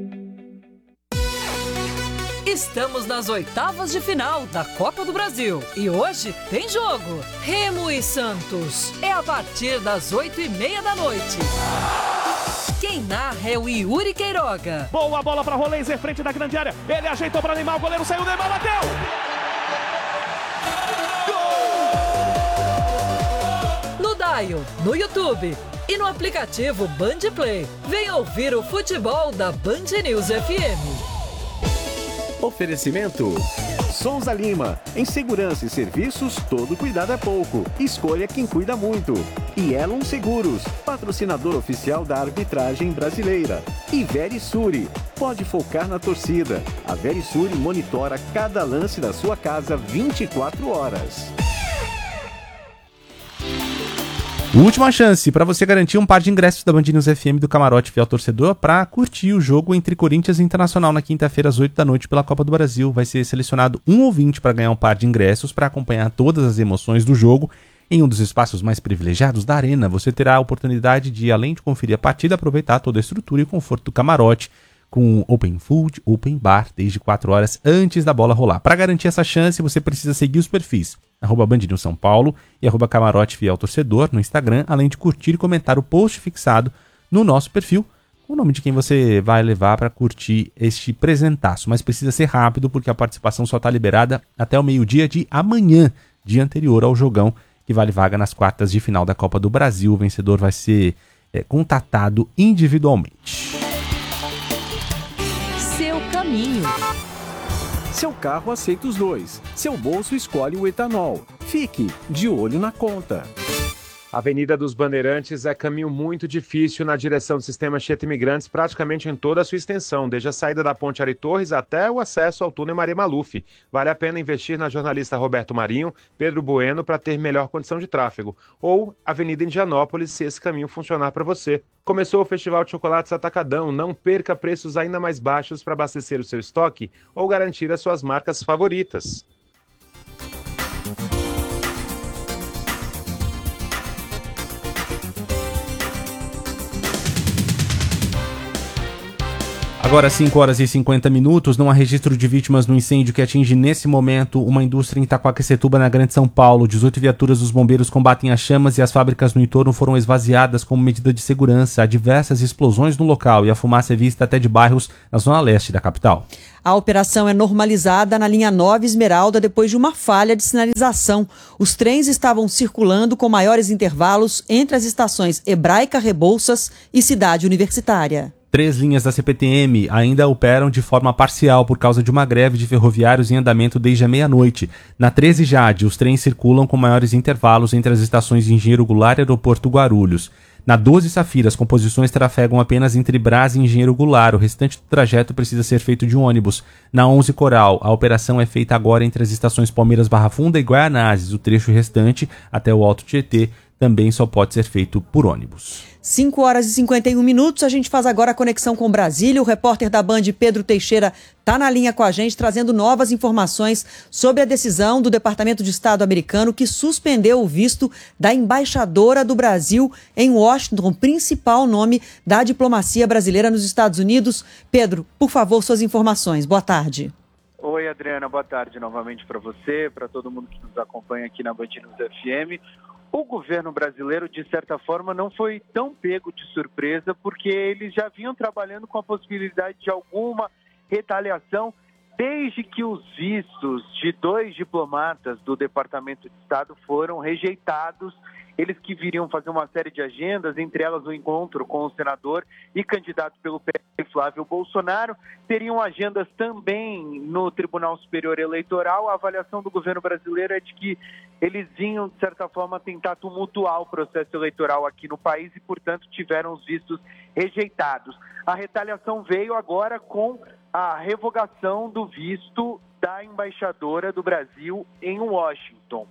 Estamos nas oitavas de final da Copa do Brasil e hoje tem jogo. Remo e Santos. É a partir das 8h30 da noite. Quem narra é o Yuri Queiroga. Boa bola para Rolenzer, frente da grande área. Ele ajeitou para Neymar, o goleiro saiu, Neymar bateu! Gol! No Dial, no YouTube e no aplicativo Band Play. Vem ouvir o futebol da Band News FM. Oferecimento Souza Lima. Em segurança e serviços, todo cuidado é pouco. Escolha quem cuida muito. E Elon Seguros, patrocinador oficial da arbitragem brasileira. E Verisure, pode focar na torcida. A Verisure monitora cada lance da sua casa 24 horas. Última chance para você garantir um par de ingressos da Band News FM do Camarote Fiel Torcedor para curtir o jogo entre Corinthians e Internacional na quinta-feira às 8 da noite pela Copa do Brasil. Vai ser selecionado um ouvinte para ganhar um par de ingressos para acompanhar todas as emoções do jogo em um dos espaços mais privilegiados da arena. Você terá a oportunidade de, além de conferir a partida, aproveitar toda a estrutura e conforto do camarote com open food, open bar, desde 4 horas antes da bola rolar. Para garantir essa chance, você precisa seguir os perfis @Band News São Paulo e @Camarote Fiel Torcedor no Instagram, além de curtir e comentar o post fixado no nosso perfil, com o nome de quem você vai levar para curtir este presentaço. Mas precisa ser rápido, porque a participação só está liberada até o meio-dia de amanhã, dia anterior ao jogão que vale vaga nas quartas de final da Copa do Brasil. O vencedor vai ser contatado individualmente. Seu caminho. Seu carro aceita os dois. Seu bolso escolhe o etanol. Fique de olho na conta. A Avenida dos Bandeirantes é caminho muito difícil na direção do sistema Anchieta Imigrantes, praticamente em toda a sua extensão, desde a saída da Ponte Ari Torres até o acesso ao túnel Maria Maluf. Vale a pena investir na jornalista Roberto Marinho, Pedro Bueno, para ter melhor condição de tráfego. Ou Avenida Indianópolis, se esse caminho funcionar para você. Começou o Festival de Chocolates Atacadão. Não perca preços ainda mais baixos para abastecer o seu estoque ou garantir as suas marcas favoritas. Agora 5 horas e 50 minutos, não há registro de vítimas no incêndio que atinge nesse momento uma indústria em Itaquaquecetuba, na Grande São Paulo. 18 viaturas dos bombeiros combatem as chamas e as fábricas no entorno foram esvaziadas como medida de segurança. Há diversas explosões no local e a fumaça é vista até de bairros na zona leste da capital. A operação é normalizada na linha 9 Esmeralda depois de uma falha de sinalização. Os trens estavam circulando com maiores intervalos entre as estações Hebraica, Rebouças e Cidade Universitária. 3 linhas da CPTM ainda operam de forma parcial por causa de uma greve de ferroviários em andamento desde a meia-noite. Na 13 Jade, os trens circulam com maiores intervalos entre as estações de Engenheiro Goulart e Aeroporto Guarulhos. Na 12 Safira, as composições trafegam apenas entre Brás e Engenheiro Goulart. O restante do trajeto precisa ser feito de ônibus. Na 11 Coral, a operação é feita agora entre as estações Palmeiras Barra Funda e Guaianazes. O trecho restante, até o Alto Tietê, também só pode ser feito por ônibus. 5 horas e 51 minutos, a gente faz agora a conexão com Brasília. O repórter da Band, Pedro Teixeira, está na linha com a gente, trazendo novas informações sobre a decisão do Departamento de Estado americano que suspendeu o visto da embaixadora do Brasil em Washington, principal nome da diplomacia brasileira nos Estados Unidos. Pedro, por favor, suas informações. Boa tarde. Oi, Adriana, boa tarde novamente para você, para todo mundo que nos acompanha aqui na Band News FM. O governo brasileiro, de certa forma, não foi tão pego de surpresa, porque eles já vinham trabalhando com a possibilidade de alguma retaliação desde que os vistos de 2 diplomatas do Departamento de Estado foram rejeitados. Eles que viriam fazer uma série de agendas, entre elas o encontro com o senador e candidato pelo PL, Flávio Bolsonaro, teriam agendas também no Tribunal Superior Eleitoral. A avaliação do governo brasileiro é de que eles vinham, de certa forma, tentar tumultuar o processo eleitoral aqui no país e, portanto, tiveram os vistos rejeitados. A retaliação veio agora com a revogação do visto da embaixadora do Brasil em Washington.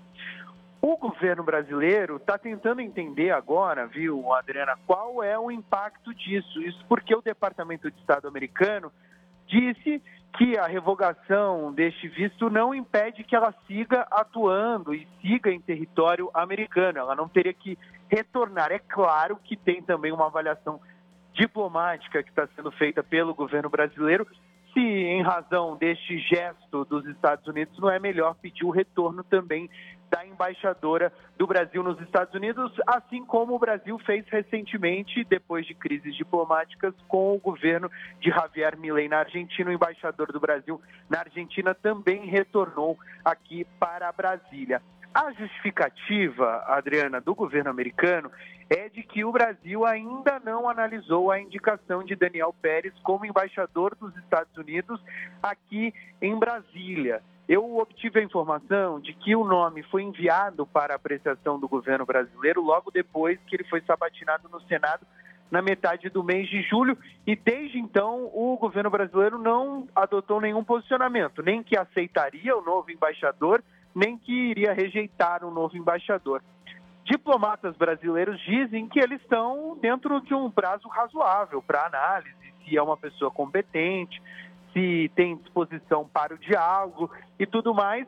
O governo brasileiro está tentando entender agora, viu, Adriana, qual é o impacto disso. Isso porque o Departamento de Estado americano disse que a revogação deste visto não impede que ela siga atuando e siga em território americano. Ela não teria que retornar. É claro que tem também uma avaliação diplomática que está sendo feita pelo governo brasileiro, se em razão deste gesto dos Estados Unidos não é melhor pedir o retorno também da embaixadora do Brasil nos Estados Unidos, assim como o Brasil fez recentemente, depois de crises diplomáticas, com o governo de Javier Milei na Argentina. O embaixador do Brasil na Argentina também retornou aqui para Brasília. A justificativa, Adriana, do governo americano é de que o Brasil ainda não analisou a indicação de Daniel Pérez como embaixador dos Estados Unidos aqui em Brasília. Eu obtive a informação de que o nome foi enviado para apreciação do governo brasileiro logo depois que ele foi sabatinado no Senado na metade do mês de julho, e desde então o governo brasileiro não adotou nenhum posicionamento, nem que aceitaria o novo embaixador, nem que iria rejeitar o novo embaixador. Diplomatas brasileiros dizem que eles estão dentro de um prazo razoável para análise, se é uma pessoa competente, se tem disposição para o diálogo e tudo mais,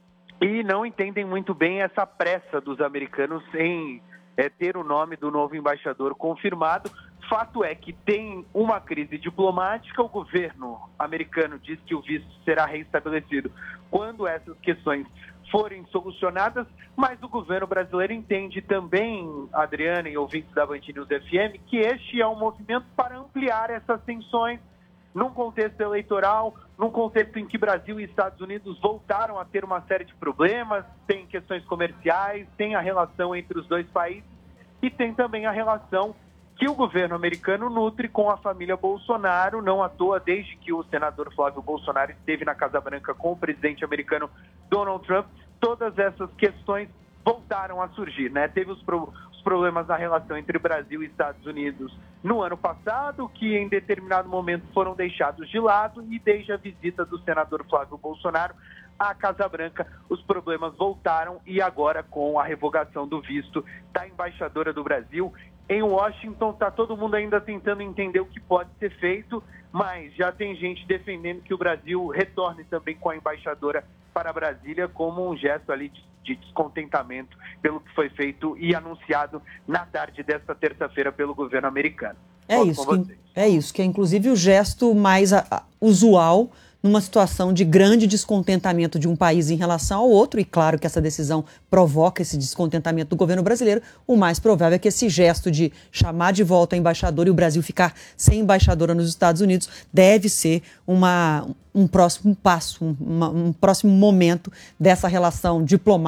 e não entendem muito bem essa pressa dos americanos em ter o nome do novo embaixador confirmado. Fato é que tem uma crise diplomática, o governo americano diz que o visto será reestabelecido quando essas questões forem solucionadas, mas o governo brasileiro entende também, Adriana e ouvintes da Band News FM, que este é um movimento para ampliar essas tensões, num contexto eleitoral, num contexto em que Brasil e Estados Unidos voltaram a ter uma série de problemas, tem questões comerciais, tem a relação entre os dois países e tem também a relação que o governo americano nutre com a família Bolsonaro, não à toa, desde que o senador Flávio Bolsonaro esteve na Casa Branca com o presidente americano Donald Trump, todas essas questões voltaram a surgir, né? Teve os problemas na relação entre Brasil e Estados Unidos no ano passado, que em determinado momento foram deixados de lado, e desde a visita do senador Flávio Bolsonaro à Casa Branca, os problemas voltaram, e agora com a revogação do visto da embaixadora do Brasil em Washington, está todo mundo ainda tentando entender o que pode ser feito, mas já tem gente defendendo que o Brasil retorne também com a embaixadora para Brasília como um gesto ali de descontentamento pelo que foi feito e anunciado na tarde desta terça-feira pelo governo americano. É isso que é inclusive o gesto mais usual numa situação de grande descontentamento de um país em relação ao outro, e claro que essa decisão provoca esse descontentamento do governo brasileiro. O mais provável é que esse gesto de chamar de volta a embaixadora e o Brasil ficar sem embaixadora nos Estados Unidos deve ser um próximo passo, um próximo momento dessa relação diplomática